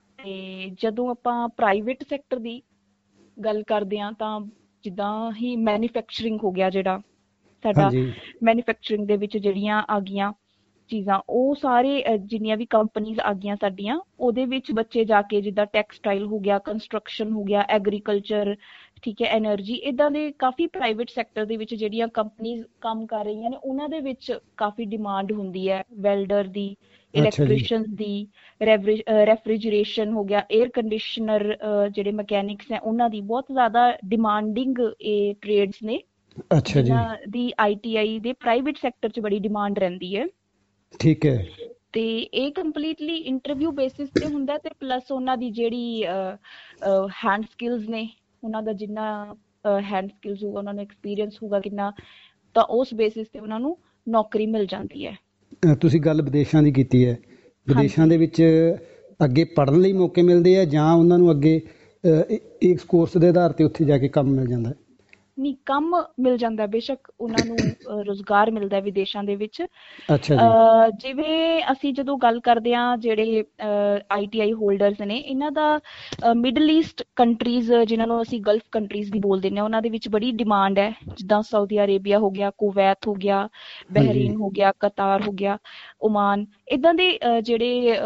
ਤੇ ਜਦੋਂ ਆਪਾਂ ਪ੍ਰਾਈਵੇਟ ਸੈਕਟਰ ਦੀ ਗੱਲ ਕਰਦੇ ਹਾਂ ਤਾਂ ਜਿੱਦਾਂ ਹੀ ਮੈਨੂਫੈਕਚਰਿੰਗ ਹੋ ਗਿਆ, ਜਿਹੜਾ ਸਾਡਾ ਹਾਂਜੀ ਮੈਨੂਫੈਕਚਰਿੰਗ ਦੇ ਵਿੱਚ ਜਿਹੜੀਆਂ ਆ ਗਈਆਂ ਚੀਜ਼ਾਂ, ਉਹ ਸਾਰੇ ਅਹ, ਜਿੰਨੀਆਂ ਵੀ ਕੰਪਨੀਜ਼ ਆ ਗਈਆਂ ਸਾਡੀਆਂ, ਉਹਦੇ ਵਿੱਚ ਬੱਚੇ ਜਾ ਕੇ ਜਿੱਦਾਂ ਟੈਕਸਟਾਈਲ ਹੋ ਗਿਆ, ਕੰਸਟਰਕਸ਼ਨ ਹੋ ਗਿਆ, ਐਗਰੀਕਲਚਰ, ਠੀਕ ਹੈ, ਐਨਰਜੀ, ਇੱਦਾਂ ਦੇ ਕਾਫੀ ਪ੍ਰਾਈਵੇਟ ਸੈਕਟਰ ਦੇ ਵਿੱਚ ਜਿਹੜੀਆਂ ਕੰਪਨੀਜ਼ ਕੰਮ ਕਰ ਰਹੀਆਂ ਨੇ ਉਹਨਾਂ ਦੇ ਵਿੱਚ ਕਾਫੀ ਡਿਮਾਂਡ ਹੁੰਦੀ ਹੈ ਵੈਲਡਰ ਦੀ, ਅੱਛਾ ਜੀ। ਇਲੈਕਟ੍ਰੀਸ਼ੀਅਨ ਦੀ, ਰੈਫ੍ਰਿਜਰੇਸ਼ਨ ਹੋ ਗਿਆ, 에ਅਰ ਕੰਡੀਸ਼ਨਰ, ਜਿਹੜੇ ਮਕੈਨਿਕਸ ਹੈ ਉਹਨਾਂ ਦੀ ਬਹੁਤ ਜ਼ਿਆਦਾ ਡਿਮਾਂਡਿੰਗ ਇਹ ਟ੍ਰੇਡਸ ਨੇ, ਅੱਛਾ ਜੀ। ਜਿਨ੍ਹਾਂ ਦੀ ਆਈਟੀਆਈ ਦੇ ਪ੍ਰਾਈਵੇਟ ਸੈਕਟਰ 'ਚ ਬੜੀ ਡਿਮਾਂਡ ਰਹਿੰਦੀ ਹੈ। ਠੀਕ ਹੈ। ਤੇ ਇਹ ਕੰਪਲੀਟਲੀ ਇੰਟਰਵਿਊ ਬੇਸਿਸ ਤੇ ਹੁੰਦਾ, ਤੇ ਪਲੱਸ ਉਹਨਾਂ ਦੀ ਜਿਹੜੀ ਹੈਂਡ ਸਕਿੱਲਸ ਨੇ, ਉਹਨਾਂ ਦਾ ਜਿੰਨਾ ਹੈਂਡ ਸਕਿੱਲਸ ਹੋਊਗਾ, ਉਹਨਾਂ ਨੂੰ ਐਕਸਪੀਰੀਅੰਸ ਹੋਊਗਾ ਕਿੰਨਾ, ਤਾਂ ਉਸ ਬੇਸਿਸ ਤੇ ਉਹਨਾਂ ਨੂੰ ਨੌਕਰੀ ਮਿਲ ਜਾਂਦੀ ਹੈ। ਅ, ਤੁਸੀਂ ਗੱਲ ਵਿਦੇਸ਼ਾਂ ਦੀ ਕੀਤੀ ਹੈ, ਵਿਦੇਸ਼ਾਂ ਹਾਂਜੀ। ਦੇ ਵਿੱਚ ਅੱਗੇ ਪੜ੍ਹਨ ਲਈ ਮੌਕੇ ਮਿਲਦੇ ਆ ਜਾਂ ਉਹਨਾਂ ਨੂੰ ਅੱਗੇ ਅ, ਇ- ਇਸ ਕੋਰਸ ਦੇ ਆਧਾਰ ਤੇ ਉੱਥੇ ਜਾ ਕੇ ਕੰਮ ਮਿਲ ਜਾਂਦਾ ਹੈ? ਨਹੀਂ, ਕੰਮ ਮਿਲ ਜਾਂਦਾ, ਬੇਸ਼ੱਕ ਉਹਨਾਂ ਨੂੰ ਅਹ, ਰੁਜ਼ਗਾਰ ਮਿਲਦਾ ਵਿਦੇਸ਼ਾਂ ਦੇ ਵਿੱਚ। ਅੱਛਾ ਜੀ। ਅਹ, ਜਿਵੇਂ ਅਸੀਂ ਜਦੋਂ ਗੱਲ ਕਰਦੇ ਹਾਂ ਜਿਹੜੇ ਆਈਟੀਆਈ ਹੋਲਡਰਸ ਨੇ, ਇਹਨਾਂ ਦਾ ਮਿਡਲ ਈਸਟ ਕੰਟਰੀਜ਼, ਜਿਨ੍ਹਾਂ ਨੂੰ ਅਸੀਂ ਗਲਫ ਕੰਟਰੀਜ਼ ਵੀ ਬੋਲ ਦਿੰਦੇ ਹਾਂ, ਉਹਨਾਂ ਦੇ ਵਿੱਚ ਬੜੀ ਡਿਮਾਂਡ ਹੈ, ਜਿੱਦਾਂ ਸਾਊਦੀ ਅਰੇਬੀਆ ਹੋ ਗਿਆ, ਕੁਵੈਤ ਹੋ ਗਿਆ, ਹਾਂਜੀ। ਬਹਿਰੀਨ ਹੋ ਗਿਆ, ਕਤਾਰ ਹੋ ਗਿਆ, ਓਮਾਨ, ਇੱਦਾਂ ਦੇ ਅਹ, ਜਿਹੜੇ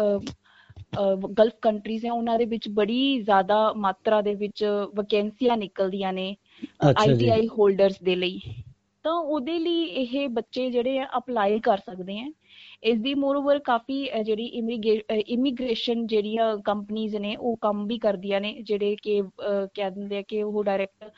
ਗਲਫ ਕੰਟਰੀਜ਼ ਹੈ ਉਹਨਾਂ ਦੇ ਵਿੱਚ ਬੜੀ ਜ਼ਿਆਦਾ ਮਾਤਰਾ ਦੇ ਵਿੱਚ ਵੈਕੈਂਸੀਆਂ ਨਿਕਲਦੀਆਂ ਨੇ ਅੱਛਾ ਜੀ। ਆਈਟੀਆਈ ਹੋਲਡਰਸ ਦੇ ਲਈ। ਤਾਂ ਉਹਦੇ ਲਈ ਇਹ ਬੱਚੇ ਜਿਹੜੇ ਆ ਅਪਲਾਈ ਕਰ ਸਕਦੇ ਆ। ਇਸ ਦੀ ਮੋਰਓਵਰ ਕਾਫੀ ਅਹ, ਜਿਹੜੀ ਇਮੀਗ੍ਰੇਸ਼ਨ ਜਿਹੜੀਆਂ ਕੰਪਨੀਜ਼ ਨੇ ਉਹ ਕੰਮ ਵੀ ਕਰਦੀਆਂ ਨੇ, ਜਿਹੜੇ ਕਿ ਅਹ, ਕਹਿ ਦਿੰਦੇ ਆ ਕਿ ਉਹ ਡਾਇਰੈਕਟ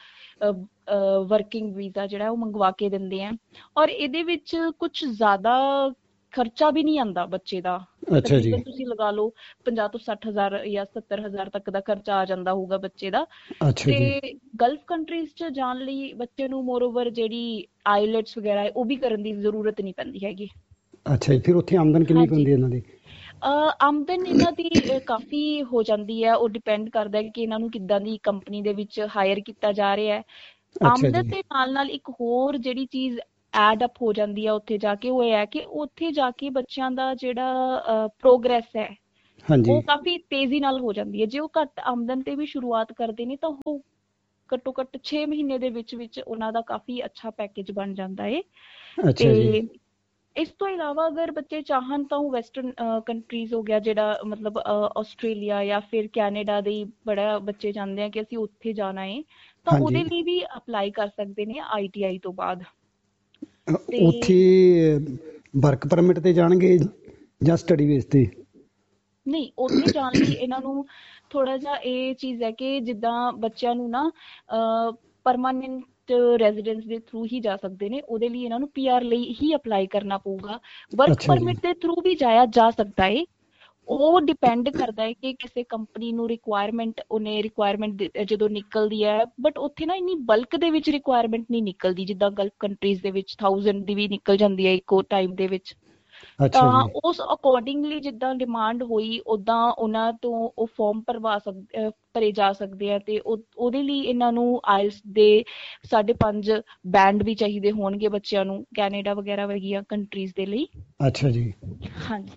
ਵਰਕਿੰਗ ਵੀਜ਼ਾ ਜਿਹੜਾ ਉਹ ਮੰਗਵਾ ਕੇ ਦਿੰਦੇ ਆ, ਔਰ ਇਹਦੇ ਵਿੱਚ ਕੁਝ ਜ਼ਿਆਦਾ ਖਰਚਾ ਵੀ ਨਹੀਂ ਆਉਂਦਾ ਬੱਚੇ ਦਾ। ਅੱਛਾ ਜੀ। ਤਕਰੀਬਨ ਤੁਸੀਂ ਲਗਾ ਲਓ ਪੰਜਾਹ ਤੋਂ ਸੱਠ ਹਜ਼ਾਰ ਜਾਂ ਸੱਤਰ ਹਜ਼ਾਰ ਤੱਕ ਦਾ ਖਰਚਾ ਆ ਜਾਂਦਾ ਹੋਊਗਾ ਬੱਚੇ ਦਾ। ਅੱਛਾ ਤੇ ਜੀ। ਗਲਫ ਕੰਟਰੀਜ਼ 'ਚ ਜਾਣ ਲਈ ਬੱਚੇ ਨੂੰ ਮੋਰਓਵਰ ਜਿਹੜੀ ਆਈਲੈਟਸ ਵਗੈਰਾ ਹੈ ਉਹ ਵੀ ਕਰਨ ਦੀ ਜ਼ਰੂਰਤ ਨਹੀਂ ਪੈਂਦੀ ਹੈਗੀ। ਅੱਛਾ ਜੀ, ਫਿਰ ਉੱਥੇ ਆਮਦਨ ਕਿੰਨੀ ਕੁ ਹਾਂਜੀ। ਹੁੰਦੀ ਹੈ ਇਹਨਾਂ ਦੀ? ਅਹ, ਆਮਦਨ ਇਹਨਾਂ ਦੀ ਅਹ, ਕਾਫੀ ਹੋ ਜਾਂਦੀ ਹੈ, ਉਹ ਡਿਪੈਂਡ ਕਰਦਾ ਹੈ ਕਿ ਇਹਨਾਂ ਨੂੰ ਕਿੱਦਾਂ ਦੀ ਕੰਪਨੀ ਦੇ ਵਿੱਚ ਹਾਇਰ ਕੀਤਾ ਜਾ ਰਿਹਾ ਹੈ। ਅੱਛਾ ਆਮਦਨ ਜੀ। ਦੇ ਨਾਲ ਨਾਲ ਇੱਕ ਹੋਰ ਜਿਹੜੀ ਚੀਜ਼ ਐਡ ਅਪ ਹੋ ਜਾਂਦੀ ਹੈ ਉੱਥੇ ਜਾ ਕੇ, ਉਹ ਇਹ ਹੈ ਕਿ ਉੱਥੇ ਜਾ ਕੇ ਬੱਚਿਆਂ ਦਾ ਜਿਹੜਾ ਪ੍ਰੋਗਰੈਸ ਹੈ ਹਾਂਜੀ। ਉਹ ਕਾਫੀ ਤੇਜ਼ੀ ਨਾਲ ਹੋ ਜਾਂਦੀ ਹੈ। ਜੇ ਉਹ ਘੱਟ ਆਮਦਨ ਤੇ ਵੀ ਸ਼ੁਰੂਆਤ ਕਰਦੇ ਨੇ ਤਾਂ ਉਹ ਘੱਟੋ ਘੱਟ ਛੇ ਮਹੀਨੇ ਦੇ ਵਿੱਚ ਵਿੱਚ ਉਹਨਾਂ ਦਾ ਕਾਫੀ ਅੱਛਾ ਪੈਕੇਜ ਬਣ ਜਾਂਦਾ ਹੈ। ਅੱਛਾ ਜੀ। ਤੇ ਇਸ ਤੋਂ ਇਲਾਵਾ ਅਗਰ ਬੱਚੇ ਚਾਹਣ ਤਾਂ ਉਹ ਵੈਸਟਰਨ ਕੰਟਰੀਜ਼ ਹੋ ਗਿਆ, ਜਿਹੜਾ ਮਤਲਬ ਆਸਟ੍ਰੇਲੀਆ ਜਾਂ ਫਿਰ ਕੈਨੇਡਾ ਦੇ ਬੜਾ ਬੱਚੇ ਚਾਹੁੰਦੇ ਆ ਕਿ ਅਸੀਂ ਉੱਥੇ ਜਾਣਾ ਹੈ, ਤਾਂ ਹਾਂਜੀ। ਉਹਦੇ ਲਈ ਵੀ ਅਪਲਾਈ ਕਰ ਸਕਦੇ ਨੇ ਆਈਟੀਆਈ ਤੋਂ ਬਾਅਦ। ਅ, ਤੇ ਉੱਥੇ ਵਰਕ ਪਰਮਿਟ ਤੇ ਜਾਣਗੇ ਜਾਂ ਸਟੱਡੀ ਬੇਸ ਤੇ? ਨਹੀਂ, ਉੱਥੇ ਜਾਣ ਲਈ ਇਹਨਾਂ ਨੂੰ ਥੋੜਾ ਜਿਹਾ ਇਹ ਚੀਜ਼ ਹੈ ਕਿ ਜਿੱਦਾਂ ਬੱਚਿਆਂ ਨੂੰ ਨਾ ਪਰਮਾਨੈਂਟ ਰੈਜ਼ੀਡੈਂਸ ਦੇ ਥਰੂ ਹੀ ਜਾ ਸਕਦੇ ਨੇ, ਉਹਦੇ ਲਈ ਇਹਨਾਂ ਨੂੰ ਪੀਆਰ ਲਈ ਹੀ ਅਪਲਾਈ ਕਰਨਾ ਪਊਗਾ। ਵਰਕ ਅੱਛਾ ਜੀ। ਪਰਮਿਟ ਦੇ ਥਰੂ ਵੀ ਜਾਇਆ ਜਾ ਸਕਦਾ ਹੈ, ਉਹ ਡਿਪੈਂਡ ਕਰਦਾ ਹੈ ਕਿ ਕਿਸੇ ਕੰਪਨੀ ਨੂੰ ਰਿਕੁਆਇਰਮੈਂਟ, ਉਹਨੇ ਰਿਕੁਆਇਰਮੈਂਟ ਜਦੋਂ ਨਿਕਲਦੀ ਹੈ, ਬਟ ਉੱਥੇ ਨਾ ਇੰਨੀ ਬਲਕ ਦੇ ਵਿੱਚ ਰਿਕੁਆਇਰਮੈਂਟ ਨਹੀਂ ਨਿਕਲਦੀ, ਜਿੱਦਾਂ ਗਲਫ ਕੰਟਰੀਜ਼ ਦੇ ਵਿੱਚ ਥਾਊਜ਼ੈਂਡ ਦੀ ਵੀ ਨਿਕਲ ਜਾਂਦੀ ਹੈ ਇੱਕੋ ਟਾਈਮ ਦੇ ਵਿੱਚ। ਅੱਛਾ ਤਾਂ ਜੀ। ਉਸ ਅਕੋਰਡਿੰਗਲੀ ਜਿੱਦਾਂ ਡਿਮਾਂਡ ਹੋਈ ਉਦਾਂ ਉਹਨਾਂ ਤੋਂ ਉਹ ਫਾਰਮ ਭਰਵਾ ਸਕਦੇ ਭਰੇ ਜਾ ਸਕਦੇ ਆ, ਤੇ ਉਹ ਉਹਦੇ ਲਈ ਇਹਨਾਂ ਨੂੰ ਆਇਲਸ ਦੇ ਸਾਢੇ ਪੰਜ ਬੈਂਡ ਵੀ ਚਾਹੀਦੇ ਹੋਣਗੇ ਬੱਚਿਆਂ ਨੂੰ, ਕੈਨੇਡਾ ਵਗੈਰਾ ਵਰਗੀਆਂ ਕੰਟਰੀਜ਼ ਦੇ ਲਈ। ਅੱਛਾ ਜੀ। ਹਾਂਜੀ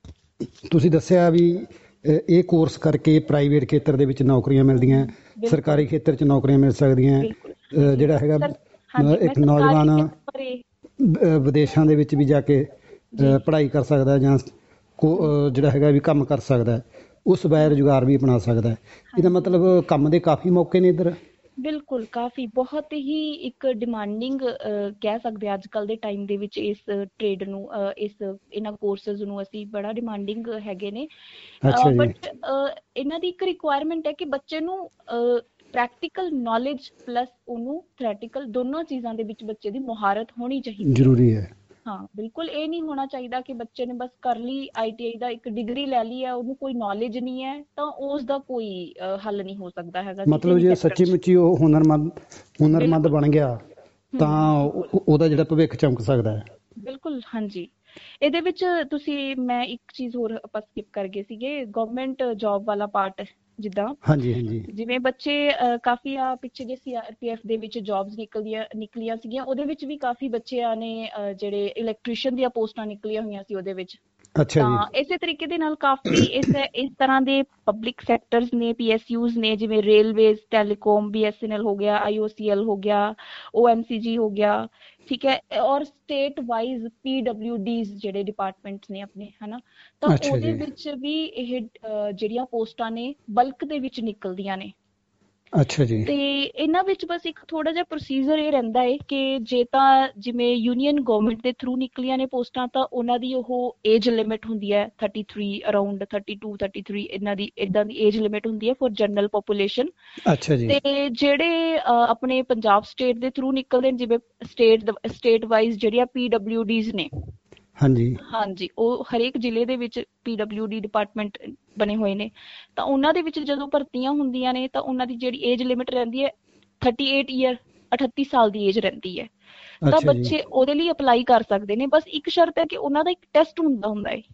ਤੁਸੀਂ ਦੱਸਿਆ ਵੀ ਅ, ਇਹ ਕੋਰਸ ਕਰਕੇ ਪ੍ਰਾਈਵੇਟ ਖੇਤਰ ਦੇ ਵਿੱਚ ਨੌਕਰੀਆਂ ਮਿਲਦੀਆਂ, ਬਿਲਕੁਲ ਸਰਕਾਰੀ ਖੇਤਰ 'ਚ ਨੌਕਰੀਆਂ ਮਿਲ ਸਕਦੀਆਂ। ਬਿਲਕੁਲ ਅ, ਹਾਂਜੀ ਜਿਹੜਾ ਹੈਗਾ ਸਰ, ਅ, ਹਾਂਜੀ ਮੈਂ ਇੱਕ ਸਰਕਾਰੀ ਨੌਜਵਾਨ ਖੇਤਰ ਬਾਰੇ ਅ, ਵਿਦੇਸ਼ਾਂ ਦੇ ਵਿੱਚ ਵੀ ਜਾ ਕੇ ਜੀ ਅ, ਪੜ੍ਹਾਈ ਕਰ ਸਕਦਾ, ਜਾਂ ਕੋ ਅ, ਜਿਹੜਾ ਹੈਗਾ ਵੀ ਕੰਮ ਕਰ ਸਕਦਾ, ਉਸ ਬਗੈਰ ਰੁਜ਼ਗਾਰ ਵੀ ਅਪਣਾ ਸਕਦਾ ਹੈ। ਇਹਦਾ ਹਾਂਜੀ ਮਤਲਬ ਕੰਮ ਦੇ ਕਾਫੀ ਮੌਕੇ ਨੇ ਇੱਧਰ। ਬਿਲਕੁਲ ਕਾਫੀ ਬਹੁਤ ਹੀ ਇੱਕ ਡਿਮਾਂਡਿੰਗ ਕਹਿ ਸਕਦੇ ਹਾਂ ਅੱਜ ਕੱਲ੍ਹ ਦੇ ਟਾਈਮ ਦੇ ਵਿੱਚ ਇਸ ਟ੍ਰੇਡ ਨੂੰ, ਅਹ, ਇਸ ਇਹਨਾਂ ਕੋਰਸਿਸ ਨੂੰ ਅਸੀਂ ਬੜਾ ਡਿਮਾਂਡਿੰਗ ਹੈਗੇ ਨੇ। ਅੱਛਾ ਜੀ। ਬਟ ਇਹਨਾਂ ਦੀ ਇੱਕ ਰਿਕੁਆਇਰਮੈਂਟ ਹੈ ਕਿ ਬੱਚੇ ਨੂੰ ਪ੍ਰੈਕਟੀਕਲ ਨੌਲੇਜ ਪਲੱਸ ਉਹਨੂੰ ਥਿਓਰੈਟੀਕਲ ਦੋਨੋਂ ਚੀਜ਼ਾਂ ਦੇ ਵਿੱਚ ਬੱਚੇ ਦੀ ਮੁਹਾਰਤ ਹੋਣੀ ਚਾਹੀਦੀ ਹੈ। ਜ਼ਰੂਰੀ ਹੈ। ਹਾਂ ਬਿਲਕੁਲ, ਇਹ ਨਹੀਂ ਹੋਣਾ ਚਾਹੀਦਾ ਕਿ ਬੱਚੇ ਨੇ ਬਸ ਕਰ ਲਈ ਆਈ ਟੀ ਆਈ ਦਾ ਇੱਕ ਡਿਗਰੀ ਲੈ ਲਈ ਹੈ, ਉਹਨੂੰ ਕੋਈ ਨੌਲੇਜ ਨਹੀਂ ਹੈ, ਤਾਂ ਉਸ ਦਾ ਕੋਈ ਅਹ, ਹੱਲ ਨਹੀਂ ਹੋ ਸਕਦਾ ਹੈਗਾ ਕਿਸੇ ਮਤਲਬ ਵੀ ਜੇ ਸੈਕਟਰ ਸੱਚੀ 'ਚ। ਮੁੱਚੀ ਉਹ ਹੁਨਰਮੰਦ ਹੁਨਰਮੰਦ ਬਿਲਕੁਲ ਬਣ ਗਿਆ ਤਾਂ ਹਮ ਉਹ- ਉਹਦਾ ਜਿਹੜਾ ਭਵਿੱਖ ਚਮਕ ਸਕਦਾ ਹੈ। ਬਿਲਕੁਲ ਹਾਂਜੀ। ਇਹਦੇ ਵਿੱਚ ਤੁਸੀਂ, ਮੈਂ ਇੱਕ ਚੀਜ਼ ਹੋਰ ਆਪਾਂ ਸਕਿਪ ਕਰ ਗਏ ਸੀਗੇ, ਗਵਰਨਮੈਂਟ ਜੌਬ ਵਾਲਾ ਪਾਰਟ। ਜਿੱਦਾਂ ਹਾਂਜੀ ਹਾਂਜੀ। ਜਿਵੇਂ ਬੱਚੇ ਅਹ, ਕਾਫੀ ਆ ਪਿੱਛੇ ਜੇ ਸੀ ਆਰ ਪੀ ਐਫ ਦੇ ਵਿੱਚ ਜੌਬਸ ਨਿਕਲਦੀਆਂ ਨਿਕਲੀਆਂ ਸੀਗੀਆਂ, ਉਹਦੇ ਵਿੱਚ ਵੀ ਕਾਫੀ ਬੱਚਿਆਂ ਨੇ ਅਹ, ਜਿਹੜੇ ਇਲੈਕਟ੍ਰੀਸ਼ੀਅਨ ਦੀਆਂ ਪੋਸਟਾਂ ਨਿਕਲੀਆਂ ਹੋਈਆਂ ਸੀ ਉਹਦੇ ਵਿੱਚ। ਅੱਛਾ ਜੀ। ਤਾਂ ਇਸੇ ਤਰੀਕੇ ਦੇ ਨਾਲ ਕਾਫੀ ਇਸ ਇਸ ਤਰ੍ਹਾਂ ਦੇ ਪਬਲਿਕ ਸੈਕਟਰਸ ਨੇ, ਪੀ ਐਸ ਯੂਜ਼ ਨੇ, ਜਿਵੇਂ railways, telecom, B S N L ਹੋ ਗਿਆ, ਆਈ ਓ ਸੀ ਐਲ ਹੋ ਗਿਆ, ਓ ਐਮ ਸੀ ਜੀ ਹੋ ਗਿਆ, ਠੀਕ ਹੈ, ਔਰ state wise P W D's ਜਿਹੜੇ ਡਿਪਾਰਟਮੈਂਟਸ ਨੇ ਆਪਣੇ, ਹਨਾ, ਤਾਂ ਅੱਛਾ ਉਹਦੇ ਜੀ। ਵਿੱਚ ਵੀ ਇਹ ਅਹ, ਜਿਹੜੀਆਂ ਪੋਸਟਾਂ ਨੇ ਬਲਕ ਦੇ ਵਿੱਚ ਨਿਕਲਦੀਆਂ ਨੇ। ਅੱਛਾ ਜੀ। ਤੇ ਇਹਨਾਂ ਵਿੱਚ ਬਸ ਇੱਕ ਥੋੜਾ ਜਿਹਾ ਪ੍ਰੋਸੀਜਰ ਇਹ ਰਹਿੰਦਾ ਹੈ ਕਿ ਜੇ ਤਾਂ ਜਿਵੇਂ ਯੂਨੀਅਨ ਗਵਰਨਮੈਂਟ ਦੇ ਥਰੂ ਨਿਕਲੀਆਂ ਨੇ ਪੋਸਟਾਂ, ਤਾਂ ਉਹਨਾਂ ਦੀ ਉਹ ਏਜ ਲਿਮਿਟ ਹੁੰਦੀ ਹੈ thirty three, around thirty two thirty three, ਇਹਨਾਂ ਦੀ ਇਦਾਂ ਦੀ ਏਜ ਲਿਮਿਟ ਹੁੰਦੀ ਹੈ ਫॉर ਜਨਰਲ ਪੋਪੂਲੇਸ਼ਨ। ਅੱਛਾ ਜੀ। ਤੇ ਜਿਹੜੇ ਅਹ, ਆਪਣੇ ਪੰਜਾਬ ਸਟੇਟ ਦੇ ਥਰੂ ਨਿਕਲਦੇ ਨੇ, ਜਿਵੇਂ ਸਟੇਟ ਸਟੇਟ ਵਾਈਜ਼ ਜਿਹੜੀਆਂ ਪੀ ਡਬਲਿਊ ਡੀਜ਼ ਨੇ, ਹਾਂਜੀ। ਹਾਂਜੀ, ਉਹ ਹਰੇਕ ਜ਼ਿਲ੍ਹੇ ਦੇ ਵਿੱਚ ਪੀ ਡਬਲਿਊ ਡੀ ਡਿਪਾਰਟਮੈਂਟ ਬਣੇ ਹੋਏ ਨੇ। ਤਾਂ ਉਹਨਾਂ ਦੇ ਵਿੱਚ ਜਦੋਂ ਭਰਤੀਆਂ ਹੁੰਦੀਆਂ ਨੇ ਤਾਂ ਉਹਨਾਂ ਦੀ ਜਿਹੜੀ ਏਜ ਲਿਮਿਟ ਰਹਿੰਦੀ ਹੈ ਥਰਟੀ ਏਟ ਈਅਰ, ਅਠੱਤੀ ਸਾਲ ਦੀ ਏਜ ਰਹਿੰਦੀ ਹੈ। ਤਾਂ ਅੱਛਾ ਜੀ। ਬੱਚੇ ਉਹਦੇ ਲਈ ਅਪਲਾਈ ਕਰ ਸਕਦੇ ਨੇ, ਬਸ ਇੱਕ ਸ਼ਰਤ ਹੈ ਕਿ ਉਹਨਾਂ ਦਾ ਇੱਕ ਟੈਸਟ ਹੁੰਦਾ ਹੁੰਦਾ ਹੈ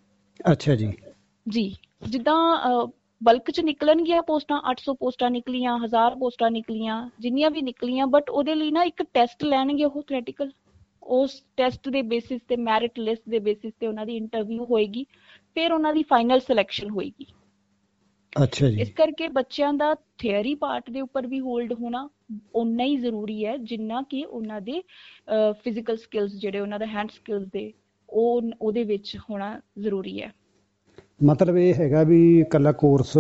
ਅੱਛਾ ਜੀ। ਜੀ। ਜਿੱਦਾਂ ਬਲਕ ਚ ਨਿਕਲਣਗੀਆਂ ਪੋਸਟਾਂ, ਅੱਠ ਸੌ ਪੋਸਟਾਂ ਨਿਕਲੀਆਂ, ਹਜ਼ਾਰ ਪੋਸਟਾਂ ਨਿਕਲੀਆਂ, ਜਿੰਨੀਆਂ ਵੀ ਨਿਕਲੀਆਂ, ਬਟ ਉਹਦੇ ਲਈ ਨਾ ਇੱਕ ਟੈਸਟ ਲੈਣਗੇ ਉਹ ਥਿਓਰੈਟੀਕਲ। ਉਸ ਟੈਸਟ ਦੇ ਬੇਸਿਸ ਤੇ, ਮੈਰਿਟ ਲਿਸਟ ਦੇ ਬੇਸਿਸ ਤੇ ਉਹਨਾਂ ਦੀ ਇੰਟਰਵਿਊ ਹੋਏਗੀ, ਫਿਰ ਉਹਨਾਂ ਦੀ ਫਾਈਨਲ ਸਿਲੈਕਸ਼ਨ ਹੋਏਗੀ। ਅੱਛਾ ਜੀ। ਇਸ ਕਰਕੇ ਬੱਚਿਆਂ ਦਾ ਥਿਓਰੀ ਪਾਰਟ ਦੇ ਉੱਪਰ ਵੀ ਹੋਲਡ ਹੋਣਾ ਓਨਾ ਹੀ ਜ਼ਰੂਰੀ ਹੈ ਜਿੰਨਾ ਕਿ ਉਹਨਾਂ ਦੇ ਫਿਜ਼ੀਕਲ ਸਕਿੱਲਸ, ਜਿਹੜੇ ਉਹਨਾਂ ਦੇ ਹੈਂਡ ਸਕਿੱਲਸ ਦੇ, ਉਹ ਉਹਦੇ ਵਿੱਚ ਹੋਣਾ ਜ਼ਰੂਰੀ ਹੈ। ਮਤਲਬ ਇਹ ਹੈਗਾ ਵੀ ਇਕੱਲਾ ਕੋਰਸ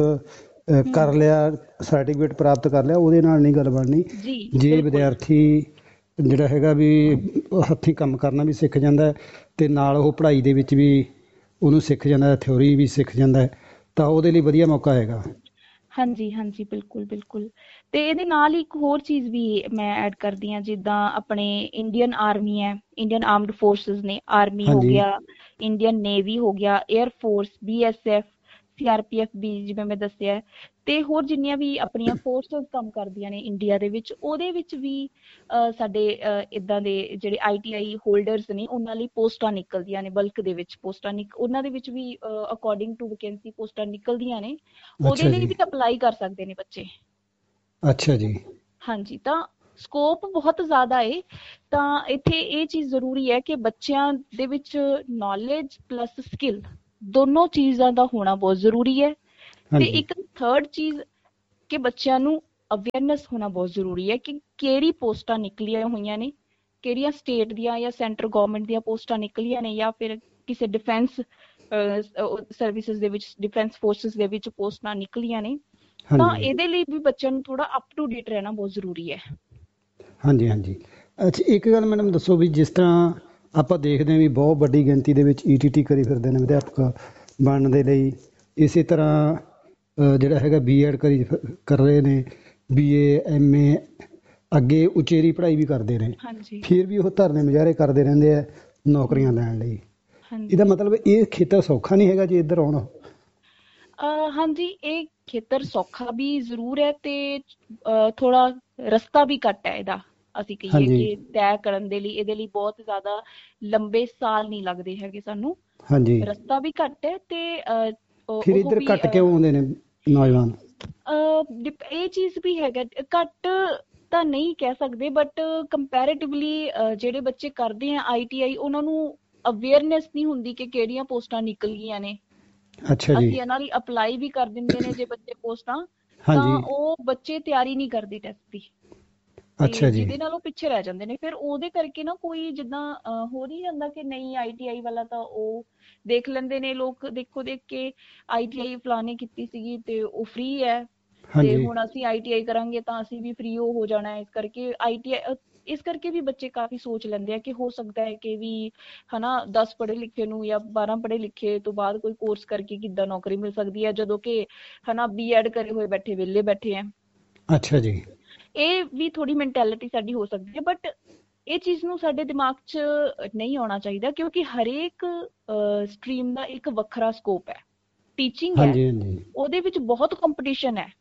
ਕਰ ਲਿਆ, ਸਰਟੀਫਿਕੇਟ ਪ੍ਰਾਪਤ ਕਰ ਲਿਆ, ਉਹਦੇ ਨਾਲ ਨਹੀਂ ਗੱਲ ਬਣਨੀ। ਜੀ ਜੇ ਬਿਲਕੁਲ ਵਿਦਿਆਰਥੀ ਜਿਹੜਾ ਹੈਗਾ ਵੀ ਹੱਥੀਂ ਕੰਮ ਕਰਨਾ ਵੀ ਸਿੱਖ ਜਾਂਦਾ ਅਤੇ ਨਾਲ ਉਹ ਪੜ੍ਹਾਈ ਦੇ ਵਿੱਚ ਵੀ ਉਹਨੂੰ ਸਿੱਖ ਜਾਂਦਾ, ਥਿਓਰੀ ਵੀ ਸਿੱਖ ਜਾਂਦਾ, ਤਾਂ ਉਹਦੇ ਲਈ ਵਧੀਆ ਮੌਕਾ ਹੈਗਾ। ਹਾਂਜੀ ਹਾਂਜੀ ਬਿਲਕੁਲ ਬਿਲਕੁਲ। ਤੇ ਇਹਦੇ ਨਾਲ ਹੀ ਇੱਕ ਹੋਰ ਚੀਜ਼ ਵੀ ਮੈਂ ਐਡ ਕਰਦੀ ਹਾਂ, ਜਿੱਦਾਂ ਆਪਣੇ ਇੰਡੀਅਨ ਆਰਮੀ ਹੈ, ਇੰਡੀਅਨ ਆਰਮਡ ਫੋਰਸਿਸ ਨੇ, ਆਰਮੀ ਹੋ ਹਾਂਜੀ। ਗਿਆ, ਇੰਡੀਅਨ ਨੇਵੀ ਹੋ ਗਿਆ, air force, B S F, C R P F ਵੀ, ਜਿਵੇਂ ਮੈਂ ਦੱਸਿਆ, ਤੇ ਹੋਰ ਜਿੰਨੀਆਂ ਵੀ ਆਪਣੀਆਂ ਫੋਰਸਿਸ ਕੰਮ ਕਰਦੀਆਂ ਨੇ ਇੰਡੀਆ ਦੇ ਵਿੱਚ, ਉਹਦੇ ਵਿੱਚ ਵੀ ਸਾਡੇ ਇੱਦਾਂ ਦੇ ਜਿਹੜੇ ਆਈ ਟੀ ਆਈ ਹੋਲਡਰਸ ਨੇ ਉਹਨਾਂ ਲਈ ਪੋਸਟਾਂ ਨਿਕਲਦੀਆਂ ਨੇ, ਬਲਕ ਦੇ ਵਿੱਚ ਪੋਸਟਾਂ ਨਿਕ ਉਹਨਾਂ ਦੇ ਵਿੱਚ ਵੀ ਅਕੋਰਡਿੰਗ ਟੂ ਵੈਕੈਂਸੀ ਪੋਸਟਾਂ ਨਿਕਲਦੀਆਂ ਨੇ, ਉਹਦੇ ਅੱਛਾ ਲਈ ਜੀ। ਵੀ ਅਪਲਾਈ ਕਰ ਸਕਦੇ ਨੇ ਬੱਚੇ। ਅੱਛਾ ਜੀ। ਹਾਂਜੀ, ਤਾਂ ਸਕੋਪ ਬਹੁਤ ਜ਼ਿਆਦਾ ਏ। ਤਾਂ ਇੱਥੇ ਇਹ ਚੀਜ਼ ਜ਼ਰੂਰੀ ਹੈ ਕਿ ਬੱਚਿਆਂ ਦੇ ਵਿੱਚ ਨੌਲੇਜ ਪਲੱਸ ਸਕਿੱਲ ਦੋਨੋਂ ਚੀਜ਼ਾਂ ਦਾ ਹੋਣਾ ਬਹੁਤ ਜ਼ਰੂਰੀ ਹੈ। ਤੇ ਹਾਂਜੀ। ਇੱਕ ਥਰਡ ਚੀਜ਼ ਕਿ ਬੱਚਿਆਂ ਨੂੰ ਅਵੇਅਰਨੈਸ ਹੋਣਾ ਬਹੁਤ ਜ਼ਰੂਰੀ ਹੈ ਕਿ ਕਿਹੜੀ ਪੋਸਟਾਂ ਨਿਕਲੀਆਂ ਹੋਈਆਂ ਨੇ, ਕਿਹੜੀਆਂ ਸਟੇਟ ਦੀਆਂ ਜਾਂ ਸੈਂਟਰ ਗਵਰਨਮੈਂਟ ਦੀਆਂ ਪੋਸਟਾਂ ਨਿਕਲੀਆਂ ਨੇ, ਜਾਂ ਫਿਰ ਕਿਸੇ ਡਿਫੈਂਸ ਸਰਵਿਸਿਜ਼ ਦੇ ਵਿੱਚ, ਡਿਫੈਂਸ ਫੋਰਸਿਸ ਦੇ ਵਿੱਚ ਪੋਸਟਾਂ ਨਿਕਲੀਆਂ ਨੇ। ਤਾਂ ਹਾਂਜੀ। ਇਹਦੇ ਲਈ ਵੀ ਬੱਚਿਆਂ ਨੂੰ ਥੋੜਾ ਅਪ ਟੂ ਡੇਟ ਰਹਿਣਾ ਬਹੁਤ ਜ਼ਰੂਰੀ ਹੈ। ਹਾਂਜੀ ਹਾਂਜੀ। ਅੱਛਾ, ਇੱਕ ਗੱਲ ਮੈਡਮ ਦੱਸੋ ਵੀ ਜਿਸ ਤਰ੍ਹਾਂ ਆਪਾਂ ਦੇਖਦੇ ਹਾਂ ਵੀ ਬਹੁਤ ਵੱਡੀ ਗਿਣਤੀ ਦੇ ਵਿੱਚ ਈ ਟੀ ਟੀ ਕਰੀ ਫਿਰਦੇ ਨੇ ਅਧਿਆਪਕ ਬਣਨ ਦੇ ਲਈ, ਇਸੇ ਤਰ੍ਹਾਂ ਜਿਹੜਾ ਹੈਗਾ ਬੀ ਐਡ ਕਰੀ ਕਰ ਰਹੇ ਨੇ, ਬੀ ਏ ਐਮ ਏ, ਅੱਗੇ ਉਚੇਰੀ ਪੜ੍ਹਾਈ ਵੀ ਕਰਦੇ ਨੇ, ਹਾਂਜੀ ਫਿਰ ਵੀ ਉਹ ਧਰਨੇ ਮੁਜ਼ਾਹਰੇ ਕਰਦੇ ਰਹਿੰਦੇ ਆ ਨੌਕਰੀਆਂ ਲੈਣ ਲਈ। ਇਹਦਾ ਹਾਂਜੀ ਮਤਲਬ ਇਹ ਖੇਤਰ ਸੌਖਾ ਨਹੀਂ ਹੈਗਾ ਜੇ ਇੱਧਰ ਆਉਣ। ਹਾਂਜੀ, ਇਹ ਖੇਤਰ ਸੌਖਾ ਵੀ ਜ਼ਰੂਰ ਹੈ ਤੇ ਥੋੜਾ ਰਸਤਾ ਵੀ ਘੱਟ ਹੈ ਇਹਦਾ। ਅਸੀਂ ਕਹੀਏ ਹਾਂਜੀ ਕਿ ਤੈਅ ਕਰਨ ਦੇ ਲਈ, ਇਹਦੇ ਲਈ ਬਹੁਤ ਜ਼ਿਆਦਾ ਲੰਬੇ ਸਾਲ ਨਹੀਂ ਲੱਗਦੇ ਹੈਗੇ ਸਾਨੂੰ। ਹਾਂਜੀ। ਰਸਤਾ ਵੀ ਘੱਟ ਹੈ ਤੇ ਅਹ, ਉਹ ਫਿਰ ਉਹ ਇੱਧਰ ਵੀ ਘੱਟ ਅਹ, ਕਿਉਂ ਆਉਂਦੇ ਨੇ ਨੌਜਵਾਨ? ਅਹ, ਡਿਪ- ਇਹ ਚੀਜ਼ ਵੀ ਹੈਗਾ, ਘੱਟ ਤਾਂ ਨਹੀਂ ਕਹਿ ਸਕਦੇ, ਬਟ ਕੰਪੈरेटिवली ਜਿਹੜੇ ਬੱਚੇ ਕਰਦੇ ਆ ਆਈ ਟੀ ਆਈ, ਉਹਨਾਂ ਨੂੰ ਅਵੇਅਰਨੈਸ ਨਹੀਂ ਹੁੰਦੀ ਕਿ ਕਿਹੜੀਆਂ ਪੋਸਟਾਂ ਨਿਕਲ ਗਈਆਂ ਨੇ। ਅੱਛਾ ਜੀ। ਅਸੀਂ ਇਹਨਾਂ ਲਈ ਅਪਲਾਈ ਵੀ ਕਰ ਦਿੰਦੇ ਨੇ ਜੇ ਬੱਚੇ ਪੋਸਟਾਂ, ਤਾਂ ਹਾਂਜੀ। ਉਹ ਬੱਚੇ ਤਿਆਰੀ ਨਹੀਂ ਕਰਦੇ ਟੈਸਟ ਦੀ, ਤੇ ਅੱਛਾ ਜੀ। ਜਿਹਦੇ ਨਾਲ ਉਹ ਪਿੱਛੇ ਰਹਿ ਜਾਂਦੇ ਨੇ। ਫਿਰ ਉਹਦੇ ਕਰਕੇ ਨਾ ਕੋਈ ਜਿੱਦਾਂ ਅਹ, ਹੋ ਨਹੀਂ ਜਾਂਦਾ ਕਿ ਨਹੀਂ ਆਈ ਟੀ ਆਈ ਵਾਲਾ, ਤਾਂ ਉਹ ਦੇਖ ਲੈਂਦੇ ਨੇ ਲੋਕ, ਦੇਖੋ ਦੇਖ ਕੇ ਆਈ ਟੀ ਆਈ ਫਲਾਣੇ ਕੀਤੀ ਸੀਗੀ ਤੇ ਉਹ ਫ੍ਰੀ ਹੈ, ਤੇ ਹਾਂਜੀ ਹੁਣ ਅਸੀਂ ਆਈ ਟੀ ਆਈ ਕਰਾਂਗੇ ਤਾਂ ਅਸੀਂ ਵੀ ਫ੍ਰੀ ਉਹ ਹੋ ਜਾਣਾ ਹੈ। ਇਸ ਕਰਕੇ ਆਈ ਟੀ ਆਈ, ਇਸ ਕਰਕੇ ਵੀ ਬੱਚੇ ਕਾਫੀ ਸੋਚ ਲੈਂਦੇ ਆ ਕਿ ਹੋ ਸਕਦਾ ਹੈ ਕਿ ਵੀ ਹਨਾ ਦਸ ਪੜ੍ਹੇ ਲਿਖੇ ਨੂੰ ਜਾਂ ਬਾਰਾਂ ਪੜ੍ਹੇ ਲਿਖੇ ਤੋਂ ਬਾਅਦ ਕੋਈ ਕੋਰਸ ਕਰਕੇ ਕਿੱਦਾਂ ਨੌਕਰੀ ਮਿਲ ਸਕਦੀ ਹੈ, ਜਦੋਂ ਕਿ ਹਨਾ ਬੀ ਐਡ ਕਰੇ ਹੋਏ ਬੈਠੇ ਵਿਹਲੇ ਬੈਠੇ ਆ। ਅੱਛਾ ਜੀ। ਇਹ ਵੀ ਥੋੜੀ ਮੈਂਟੈਲਿਟੀ ਸਾਡੀ ਹੋ ਸਕਦੀ ਹੈ, ਬਟ ਇਹ ਚੀਜ਼ ਨੂੰ ਸਾਡੇ ਦਿਮਾਗ 'ਚ ਨਹੀਂ ਆਉਣਾ ਚਾਹੀਦਾ, ਕਿਉਂਕਿ ਹਰੇਕ ਸਟਰੀਮ ਦਾ ਇੱਕ ਵੱਖਰਾ ਸਕੋਪ ਹੈ। ਟੀਚਿੰਗ ਹੈ, ਹਾਂਜੀ ਹਾਂਜੀ। ਉਹਦੇ ਵਿੱਚ ਬਹੁਤ ਕੰਪੀਟੀਸ਼ਨ ਹੈ,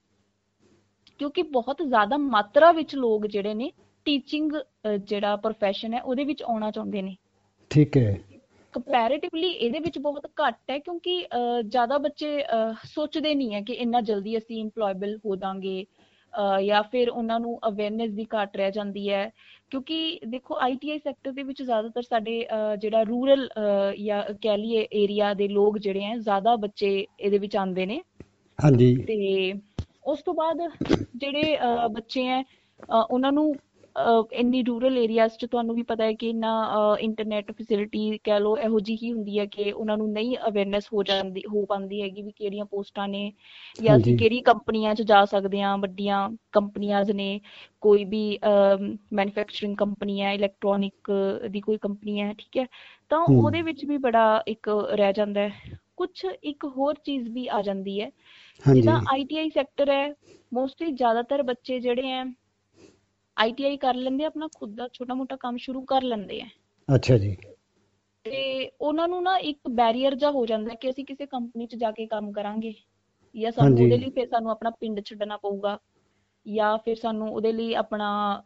ਕਿਉਂਕਿ ਬਹੁਤ ਜ਼ਿਆਦਾ ਮਾਤਰਾ ਵਿੱਚ ਲੋਕ ਜਿਹੜੇ ਨੇ ਟੀਚਿੰਗ ਜਿਹੜਾ ਪ੍ਰੋਫੈਸ਼ਨ ਹੈ ਉਹਦੇ ਵਿੱਚ ਆਉਣਾ ਚਾਹੁੰਦੇ ਨੇ। ਠੀਕ ਹੈ। ਕੰਪੈरेटिवली ਇਹਦੇ ਵਿੱਚ ਬਹੁਤ ਘੱਟ ਹੈ, ਕਿਉਂਕਿ ਅਹ, ਜ਼ਿਆਦਾ ਬੱਚੇ ਅਹ, ਸੋਚਦੇ ਨਹੀਂ ਹੈ ਕਿ ਇੰਨਾ ਜਲਦੀ ਅਸੀਂ ਇੰਪਲੋਏਬਲ ਹੋ ਜਾਵਾਂਗੇ, ਜਾਂ ਫਿਰ ਉਹਨਾਂ ਨੂੰ ਅਵੇਅਰਨੈਸ ਦੀ ਘਾਟ ਰਹਿ ਜਾਂਦੀ ਹੈ। ਕਿਉਂਕਿ ਦੇਖੋ ਆਈ ਟੀ ਆਈ ਸੈਕਟਰ ਦੇ ਵਿੱਚ ਜ਼ਿਆਦਾਤਰ ਸਾਡੇ ਅਹ, ਜਿਹੜਾ ਰੂਰਲ ਜਾਂ ਕਹਿ ਲਈਏ ਏਰੀਆ ਦੇ ਲੋਕ ਜਿਹੜੇ ਹੈ, ਜ਼ਿਆਦਾ ਬੱਚੇ ਇਹਦੇ ਵਿੱਚ ਆਉਂਦੇ ਨੇ। ਹਾਂਜੀ ਤੇ ਉਸ ਤੋਂ ਬਾਅਦ ਜਿਹੜੇ ਅਹ, ਬੱਚੇ ਹੈ ਅਹ, ਉਹਨਾਂ ਨੂੰ ਅਹ, ਇੰਨੀ ਰੂਰਲ ਏਰੀਆਜ਼ 'ਚ ਤੁਹਾਨੂੰ ਵੀ ਪਤਾ ਹੈ ਕਿ ਇੰਨਾ ਇੰਟਰਨੈਟ ਫੈਸਿਲਿਟੀ ਕਹਿ ਲਓ ਇਹੋ ਜਿਹੀ ਹੀ ਹੁੰਦੀ ਹੈ ਕਿ ਉਹਨਾਂ ਨੂੰ ਨਹੀਂ ਅਵੇਅਰਨੈਸ ਹੋ ਜਾਂਦੀ ਹੋ ਪਾਉਂਦੀ ਹੈਗੀ ਵੀ ਕਿਹੜੀਆਂ ਪੋਸਟਾਂ ਨੇ, ਜਾਂ ਅਸੀਂ ਹਾਂਜੀ ਕਿਹੜੀ ਕੰਪਨੀਆਂ 'ਚ ਜਾ ਸਕਦੇ ਹਾਂ। ਵੱਡੀਆਂ ਕੰਪਨੀਆਂ ਨੇ, ਕੋਈ ਵੀ ਮੈਨੂਫੈਕਚਰਿੰਗ ਕੰਪਨੀ ਹੈ, ਇਲੈਕਟ੍ਰੋਨਿਕ ਦੀ ਕੋਈ ਕੰਪਨੀ ਹੈ, ਠੀਕ ਹੈ, ਤਾਂ ਹੂੰ ਉਹਦੇ ਵਿੱਚ ਵੀ ਬੜਾ ਇੱਕ ਰਹਿ ਜਾਂਦਾ ਹੈ। ਕੁਛ ਇੱਕ ਹੋਰ ਚੀਜ਼ ਵੀ ਆ ਜਾਂਦੀ ਹੈ, ਹਾਂਜੀ ਜਿੱਦਾਂ ਆਈ ਟੀ ਆਈ ਸੈਕਟਰ ਹੈ, ਮੋਸਟਲੀ ਜ਼ਿਆਦਾਤਰ ਬੱਚੇ ਜਿਹੜੇ ਹੈ ਆਈ ਟੀ ਆਈ ਕਰ ਲੈਂਦੇ ਆ, ਆਪਣਾ ਖੁਦ ਦਾ ਛੋਟਾ ਮੋਟਾ ਕੰਮ ਸ਼ੁਰੂ ਕਰ ਲੈਂਦੇ ਆ, ਅੱਛਾ ਜੀ। ਤੇ ਉਹਨਾਂ ਨੂੰ ਨਾ ਇੱਕ ਬੈਰੀਅਰ ਜਿਹਾ ਹੋ ਜਾਂਦਾ ਕਿ ਅਸੀਂ ਕਿਸੇ ਕੰਪਨੀ 'ਚ ਜਾ ਕੇ ਕੰਮ ਕਰਾਂਗੇ, ਜਾਂ ਸਾਨੂੰ ਹਾਂਜੀ ਉਹਦੇ ਲਈ ਫਿਰ ਸਾਨੂੰ ਆਪਣਾ ਪਿੰਡ ਛੱਡਣਾ ਪਊਗਾ, ਜਾਂ ਫਿਰ ਸਾਨੂੰ ਉਹਦੇ ਲਈ ਆਪਣਾ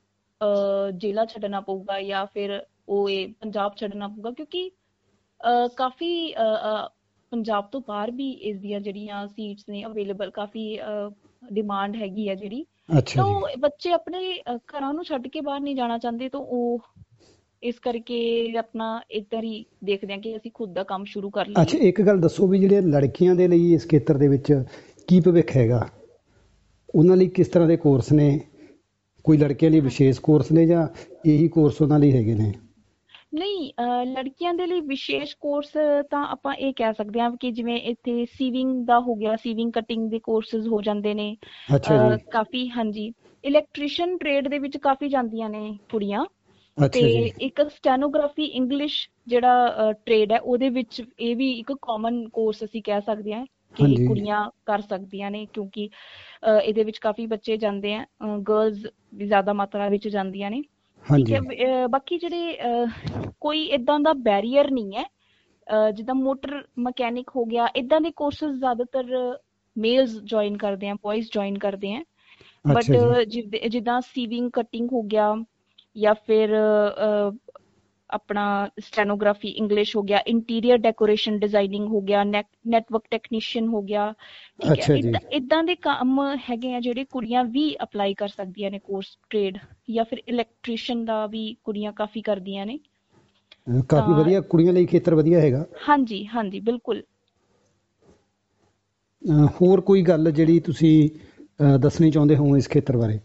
ਅਹ, ਜ਼ਿਲ੍ਹਾ ਛੱਡਣਾ ਪਊਗਾ, ਜਾਂ ਫਿਰ ਉਹ ਇਹ ਪੰਜਾਬ ਛੱਡਣਾ ਪਊਗਾ, ਕਿਉਂਕਿ ਅਹ, ਕਾਫੀ ਅਹ, ਅਹ, ਪੰਜਾਬ ਤੋਂ ਬਾਹਰ ਵੀ ਇਸ ਦੀਆਂ ਜਿਹੜੀਆਂ ਸੀਟਸ ਨੇ ਅਵੇਲੇਬਲ, ਕਾਫੀ ਡਿਮਾਂਡ ਹੈਗੀ ਹੈ ਜਿਹੜੀ, ਅੱਛਾ ਤਾਂ ਜੀ। ਉਹ ਬੱਚੇ ਆਪਣੇ ਅਹ, ਘਰਾਂ ਨੂੰ ਛੱਡ ਕੇ ਬਾਹਰ ਨਹੀਂ ਜਾਣਾ ਚਾਹੁੰਦੇ, ਤਾਂ ਉਹ ਇਸ ਕਰਕੇ ਆਪਣਾ ਇੱਧਰ ਹੀ ਦੇਖਦੇ ਹਾਂ ਕਿ ਅਸੀਂ ਖੁਦ ਦਾ ਕੰਮ ਸ਼ੁਰੂ ਕਰ ਅੱਛਾ, ਲਈਏ। ਇੱਕ ਗੱਲ ਦੱਸੋ ਵੀ ਜਿਹੜੇ ਲੜਕੀਆਂ ਦੇ ਲਈ ਇਸ ਖੇਤਰ ਦੇ ਵਿੱਚ ਕੀ ਭਵਿੱਖ ਹੈਗਾ, ਉਹਨਾਂ ਲਈ ਕਿਸ ਤਰ੍ਹਾਂ ਦੇ ਕੋਰਸ ਨੇ? ਕੋਈ ਲੜਕੀਆਂ ਲਈ ਵਿਸ਼ੇਸ਼ ਕੋਰਸ ਨੇ ਜਾਂ ਇਹੀ ਕੋਰਸ ਉਹਨਾਂ ਲਈ ਹੈਗੇ ਨੇ? ਨਹੀਂ, ਲੜਕੀਆਂ ਦੇ ਲਈ ਵਿਸ਼ੇਸ਼ ਕੋਰਸ ਤਾਂ ਆਪਾਂ ਇਹ ਕਹਿ ਸਕਦੇ ਹਾਂ ਕਿ ਜਿਵੇਂ ਇੱਥੇ ਸੀਵਿੰਗ ਦਾ ਹੋ ਗਿਆ, ਸੀਵਿੰਗ ਕਟਿੰਗ ਦੇ ਕੋਰਸਿਸ ਹੋ ਜਾਂਦੇ ਨੇ ਅੱਛਾ ਜੀ। ਕਾਫੀ। ਹਾਂਜੀ, ਇਲੈਕਟ੍ਰੀਸ਼ੀਅਨ ਟ੍ਰੇਡ ਦੇ ਵਿੱਚ ਕਾਫੀ ਜਾਂਦੀਆਂ ਨੇ ਕੁੜੀਆਂ। ਤੇ ਅੱਛਾ ਜੀ। ਇੱਕ ਸਟੈਨੋਗ੍ਰਾਫੀ ਇੰਗਲਿਸ਼ ਜਿਹੜਾ ਟ੍ਰੇਡ ਹੈ, ਉਹਦੇ ਵਿੱਚ ਇਹ ਵੀ ਇੱਕ ਕਾਮਨ ਕੋਰਸ ਅਸੀਂ ਕਹਿ ਸਕਦੇ ਹਾਂ ਕਿ ਹਾਂਜੀ ਕੁੜੀਆਂ ਕਰ ਸਕਦੀਆਂ ਨੇ, ਕਿਉਂਕਿ ਇਹਦੇ ਵਿੱਚ ਕਾਫੀ ਬੱਚੇ ਜਾਂਦੇ ਆ, ਗਰਲਜ਼ ਵੀ ਜ਼ਿਆਦਾ ਮਾਤਰਾ ਵਿੱਚ ਜਾਂਦੀਆਂ ਨੇ, ਠੀਕ ਹੈ। ਹਾਂਜੀ ਬਾਕੀ ਜਿਹੜੇ ਕੋਈ ਇਦਾਂ ਦਾ ਬੈਰੀਅਰ ਨਹੀਂ ਹੈ, ਜਿੱਦਾਂ ਮੋਟਰ ਮਕੈਨਿਕ ਹੋ ਗਿਆ, ਇਦਾਂ ਦੇ ਕੋਰਸਿਸ ਜ਼ਿਆਦਾਤਰ ਮੇਲਸ ਜੁਆਇਨ ਕਰਦੇ ਆ, ਬॉयਜ਼ ਜੁਆਇਨ ਕਰਦੇ ਆ। ਅੱਛਾ ਬਟ ਜੀ। ਜਿੱਦਾਂ ਸੀਵਿੰਗ ਕਟਿੰਗ ਹੋ ਗਿਆ, ਜਾਂ ਫਿਰ ਆਪਣਾ ਸਟੈਨੋਗ੍ਰਾਫੀ ਇੰਗਲਿਸ਼ ਹੋ ਗਿਆ, ਇੰਟੀਰੀਅਰ ਡੈਕੋਰੇਸ਼ਨ ਡਿਜ਼ਾਈਨਿੰਗ ਹੋ ਗਿਆ, ਨੈਟਵਰਕ ਟੈਕਨੀਸ਼ੀਅਨ ਹੋ ਗਿਆ, ਠੀਕ ਹੈ, ਅੱਛਾ ਜੀ। ਇਦਾਂ ਇਦਾਂ ਦੇ ਕੰਮ ਹੈਗੇ ਆ ਜਿਹੜੇ ਕੁੜੀਆਂ ਵੀ ਅਪਲਾਈ ਕਰ ਸਕਦੀਆਂ ਨੇ ਕੋਰਸ ਟ੍ਰੇਡ। ਜਾਂ ਫਿਰ ਇਲੈਕਟ੍ਰੀਸ਼ੀਅਨ ਦਾ ਵੀ ਕੁੜੀਆਂ ਕਾਫੀ ਕਰਦੀਆਂ ਨੇ। ਕਾਫੀ ਤਾਂ ਵਧੀਆ, ਕੁੜੀਆਂ ਲਈ ਖੇਤਰ ਵਧੀਆ ਹੈਗਾ। ਹਾਂਜੀ ਹਾਂਜੀ, ਬਿਲਕੁਲ। ਹੋਰ ਕੋਈ ਗੱਲ ਜਿਹੜੀ ਤੁਸੀਂ ਦੱਸਣੀ ਚਾਹੁੰਦੇ ਹੋ ਇਸ ਖੇਤਰ ਬਾਰੇ?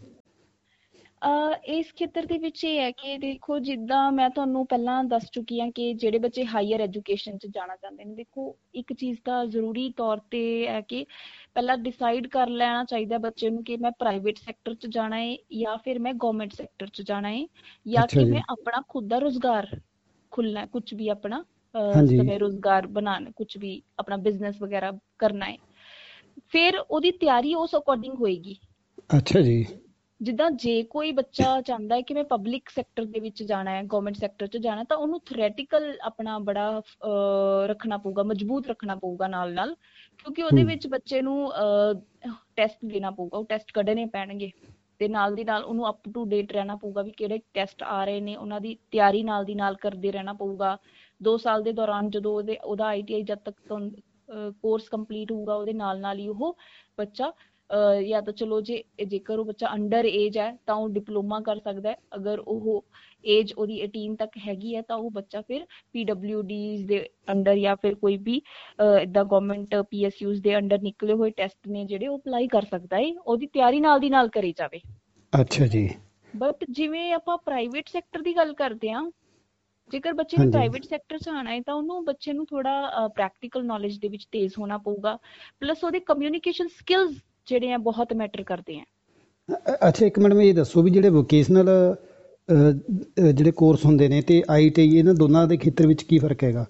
ਇਸ ਖੇਤਰ ਦੇ ਵਿੱਚ ਇਹ ਹੈ ਕਿ ਦੇਖੋ, ਜਿੱਦਾਂ ਮੈਂ ਤੁਹਾਨੂੰ ਪਹਿਲਾਂ ਦੱਸ ਚੁੱਕੀ ਹਾਂ ਕਿ ਜਿਹੜੇ ਬੱਚੇ ਹਾਇਰ ਐਜੂਕੇਸ਼ਨ 'ਚ ਜਾਣਾ ਚਾਹੁੰਦੇ ਨੇ, ਦੇਖੋ ਇੱਕ ਚੀਜ਼ ਤਾਂ ਜ਼ਰੂਰੀ ਤੌਰ 'ਤੇ ਹੈ ਕਿ ਪਹਿਲਾਂ ਡਿਸਾਈਡ ਕਰ ਲੈਣਾ ਚਾਹੀਦਾ ਬੱਚੇ ਨੂੰ ਕਿ ਮੈਂ ਪ੍ਰਾਈਵੇਟ ਸੈਕਟਰ 'ਚ ਜਾਣਾ ਹੈ ਜਾਂ ਫਿਰ ਮੈਂ ਗਵਰਨਮੈਂਟ ਸੈਕਟਰ 'ਚ ਜਾਣਾ ਹੈ, ਜਾਂ ਅੱਛਾ ਕਿ ਜੀ। ਮੈਂ ਆਪਣਾ ਖੁਦ ਦਾ ਰੁਜ਼ਗਾਰ ਖੁੱਲ੍ਹਣਾ, ਕੁਛ ਵੀ ਆਪਣਾ ਹਾਂਜੀ ਸਵੈ ਰੁਜ਼ਗਾਰ ਬਣਾਉਣਾ, ਕੁਛ ਵੀ ਆਪਣਾ ਬਿਜ਼ਨਸ ਵਗੈਰਾ ਕਰਨਾ ਹੈ। ਫਿਰ ਉਹਦੀ ਤਿਆਰੀ ਉਸ ਅਕੋਰਡਿੰਗ ਹੋਏਗੀ। ਅੱਛਾ ਜੀ। ਜਿੱਦਾਂ ਜੇ ਕੋਈ ਬੱਚਾ ਚਾਹੁੰਦਾ ਹੈ ਕਿ ਮੈਂ ਪਬਲਿਕ ਸੈਕਟਰ ਦੇ ਵਿੱਚ ਜਾਣਾ ਹੈ, ਗਵਰਨਮੈਂਟ ਸੈਕਟਰ 'ਚ ਜਾਣਾ, ਤਾਂ ਉਹਨੂੰ ਥਿਓਰੈਟੀਕਲ ਆਪਣਾ ਬੜਾ ਰੱਖਣਾ ਪਊਗਾ, ਮਜ਼ਬੂਤ ਰੱਖਣਾ ਪਊਗਾ ਨਾਲ ਨਾਲ, ਕਿਉਂਕਿ ਉਹਦੇ ਹੂੰ ਵਿੱਚ ਬੱਚੇ ਨੂੰ ਟੈਸਟ ਦੇਣਾ ਪਊਗਾ, ਉਹ ਟੈਸਟ ਕੱਢਣੇ ਪੈਣਗੇ। ਤੇ ਨਾਲ ਦੀ ਨਾਲ ਉਹਨੂੰ ਅਪ ਟੂ ਡੇਟ ਰਹਿਣਾ ਪਊਗਾ ਵੀ ਕਿਹੜੇ ਟੈਸਟ ਆ ਰਹੇ ਨੇ, ਉਹਨਾਂ ਦੀ ਤਿਆਰੀ ਨਾਲ ਦੀ ਨਾਲ ਕਰਦੇ ਰਹਿਣਾ ਪਊਗਾ। ਦੋ ਸਾਲ ਦੇ ਦੌਰਾਨ ਜਦੋਂ ਉਹਦੇ ਉਹਦਾ ਆਈ ਟੀ ਆਈ ਜਦ ਤੱਕ ਕੋਰਸ ਕੰਪਲੀਟ ਹੋਊਗਾ, ਉਹਦੇ ਨਾਲ ਨਾਲ ਹੀ ਉਹ ਬੱਚਾ ਜਾਂ ਤਾਂ ਚਲੋ ਜੇ ਜੇਕਰ ਉਹ ਬੱਚਾ ਅੰਡਰ ਏਜ ਹੈ ਤਾਂ ਉਹ ਡਿਪਲੋਮਾ ਕਰ ਸਕਦਾ ਹੈ। ਅਗਰ ਉਹ ਏਜ ਉਹਦੀ ਅਠਾਰਾਂ ਤੱਕ ਹੈਗੀ ਹੈ ਤਾਂ ਉਹ ਬੱਚਾ ਫਿਰ ਪੀ ਡਬਲਿਊ ਡੀਜ਼ ਦੇ ਅੰਡਰ ਜਾਂ ਫਿਰ ਕੋਈ ਵੀ ਇੱਦਾਂ ਗਵਰਨਮੈਂਟ ਪੀ ਐਸ ਯੂਜ਼ ਦੇ ਅੰਡਰ ਨਿਕਲੇ ਹੋਏ ਟੈਸਟ ਨੇ ਜਿਹੜੇ ਉਹ ਅਪਲਾਈ ਕਰ ਸਕਦਾ ਹੈ, ਉਹਦੀ ਤਿਆਰੀ ਨਾਲ ਦੀ ਨਾਲ ਕਰੀ ਜਾਵੇ। ਅੱਛਾ ਜੀ। ਬਟ ਜਿਵੇਂ ਆਪਾਂ ਪ੍ਰਾਈਵੇਟ ਸੈਕਟਰ ਦੀ ਗੱਲ ਕਰਦੇ ਹਾਂ, ਜੇਕਰ ਬੱਚੇ ਨੇ ਪ੍ਰਾਈਵੇਟ ਸੈਕਟਰ 'ਚ ਆਉਣਾ ਹੈ ਤਾਂ ਉਹਨੂੰ ਬੱਚੇ ਨੂੰ ਥੋੜਾ ਪ੍ਰੈਕਟੀਕਲ ਨੌਲੇਜ ਦੇ ਵਿੱਚ ਤੇਜ਼ ਹੋਣਾ ਪਊਗਾ, ਪਲੱਸ ਉਹਦੇ ਕਮਿਊਨੀਕੇਸ਼ਨ ਸਕਿੱਲਸ ਜਿਹੜੇ ਆ ਬਹੁਤ ਮੈਟਰ ਕਰਦੇ ਆ। ਅੱਛਾ, ਇੱਕ ਮਿੰਟ ਇਹ ਦੱਸੋ ਵੀ ਜਿਹੜੇ ਵੋਕੇਸ਼ਨਲ ਜਿਹੜੇ ਕੋਰਸ ਹੁੰਦੇ ਨੇ ਤੇ ਆਈ ਟੀ ਆਈ, ਇਹਨਾਂ ਦੋਨਾਂ ਦੇ ਖੇਤਰ ਵਿੱਚ ਕੀ ਫਰਕ ਹੈਗਾ?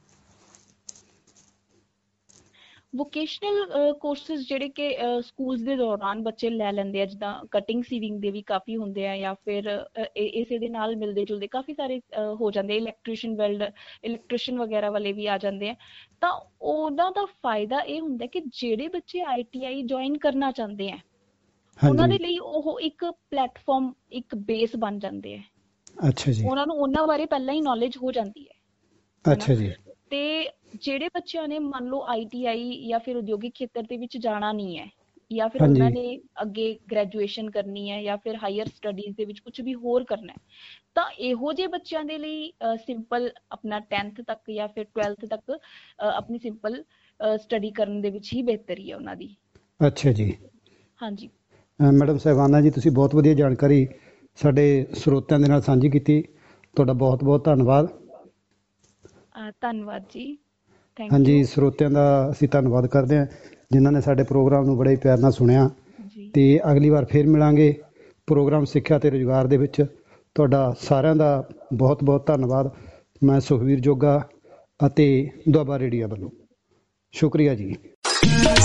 ਵੋਕੇਸ਼ਨਲ ਕੋਰਸਿਸ ਜਿਹੜੇ ਕਿ ਸਕੂਲਸ ਦੇ ਦੌਰਾਨ ਬੱਚੇ ਲੈ ਲੈਂਦੇ ਆ, ਜਿੱਦਾਂ ਕਟਿੰਗ ਸੀਵਿੰਗ ਦੇ ਵੀ ਕਾਫੀ ਹੁੰਦੇ ਆ, ਜਾਂ ਫਿਰ ਇਸੇ ਦੇ ਨਾਲ ਮਿਲਦੇ ਜੁਲਦੇ ਕਾਫੀ ਸਾਰੇ ਹੋ ਜਾਂਦੇ, ਇਲੈਕਟ੍ਰੀਸ਼ੀਅਨ ਵੈਲਡ ਇਲੈਕਟ੍ਰੀਸ਼ੀਅਨ ਵਗੈਰਾ ਵਾਲੇ ਵੀ ਆ ਜਾਂਦੇ ਆ। ਤਾਂ ਉਹਨਾਂ ਦਾ ਫਾਇਦਾ ਇਹ ਹੁੰਦਾ ਕਿ ਜਿਹੜੇ ਬੱਚੇ ਆਈ ਟੀ ਆਈ ਜੁਆਇਨ ਕਰਨਾ ਚਾਹੁੰਦੇ ਆ ਉਹਨਾਂ ਦੇ ਲਈ ਉਹ ਇੱਕ ਪਲੇਟਫਾਰਮ, ਇੱਕ ਬੇਸ ਬਣ ਜਾਂਦੇ ਆ। ਅੱਛਾ ਜੀ। ਉਹਨਾਂ ਨੂੰ ਉਹਨਾਂ ਬਾਰੇ ਪਹਿਲਾਂ ਹੀ ਨੌਲੇਜ ਹੋ ਜਾਂਦੀ ਹੈ। ਅੱਛਾ ਜੀ। ਤੇ ਜਿਹੜੇ ਬੱਚਿਆਂ ਨੇ ਮੰਨ ਲਓ ਆਈ ਟੀ ਆਈ ਜਾਂ ਫਿਰ ਉਦਯੋਗਿਕ ਖੇਤਰ ਦੇ ਵਿੱਚ ਜਾਣਾ ਨਹੀਂ ਹੈ, ਜਾਂ ਫਿਰ ਉਹਨਾਂ ਨੇ ਅੱਗੇ ਗ੍ਰੈਜੂਏਸ਼ਨ ਕਰਨੀ ਹੈ ਜਾਂ ਫਿਰ ਹਾਇਰ ਸਟੱਡੀਜ਼ ਦੇ ਵਿੱਚ ਕੁਝ ਵੀ ਹੋਰ ਕਰਨਾ ਹੈ, ਤਾਂ ਇਹੋ ਜਿਹੇ ਬੱਚਿਆਂ ਦੇ ਲਈ ਸਿੰਪਲ ਆਪਣਾ ਟੈਂਥ ਤੱਕ ਜਾਂ ਫਿਰ ਟਵੈਲਥ ਤੱਕ ਆਪਣੀ ਸਿੰਪਲ ਸਟੱਡੀ ਕਰਨ ਦੇ ਵਿੱਚ ਹੀ ਬਿਹਤਰੀ ਹੈ ਉਹਨਾਂ ਦੀ। ਅੱਛਾ ਜੀ। ਹਾਂਜੀ ਮੈਡਮ ਸਾਹਿਬਾਨਾ ਜੀ, ਤੁਸੀਂ ਬਹੁਤ ਵਧੀਆ ਜਾਣਕਾਰੀ ਸਾਡੇ ਸਰੋਤਿਆਂ ਦੇ ਨਾਲ ਸਾਂਝੀ ਕੀਤੀ, ਤੁਹਾਡਾ ਬਹੁਤ ਬਹੁਤ ਧੰਨਵਾਦ। ਧੰਨਵਾਦ ਜੀ। ਹਾਂਜੀ, ਸਰੋਤਿਆਂ ਦਾ ਅਸੀਂ ਧੰਨਵਾਦ ਕਰਦੇ ਹਾਂ ਜਿਨ੍ਹਾਂ ਨੇ ਸਾਡੇ ਪ੍ਰੋਗਰਾਮ ਨੂੰ ਬੜੇ ਪਿਆਰ ਨਾਲ ਸੁਣਿਆ, ਤੇ ਅਗਲੀ ਵਾਰ ਫਿਰ ਮਿਲਾਂਗੇ ਪ੍ਰੋਗਰਾਮ ਸਿੱਖਿਆ ਤੇ ਰੁਜ਼ਗਾਰ ਦੇ ਵਿੱਚ। ਤੁਹਾਡਾ ਸਾਰਿਆਂ ਦਾ ਬਹੁਤ ਬਹੁਤ ਧੰਨਵਾਦ। ਮੈਂ ਸੁਖਵੀਰ ਜੋਗਾ ਅਤੇ ਦੁਆਬਾ ਰੇਡੀਓ ਵੱਲੋਂ ਸ਼ੁਕਰੀਆ ਜੀ।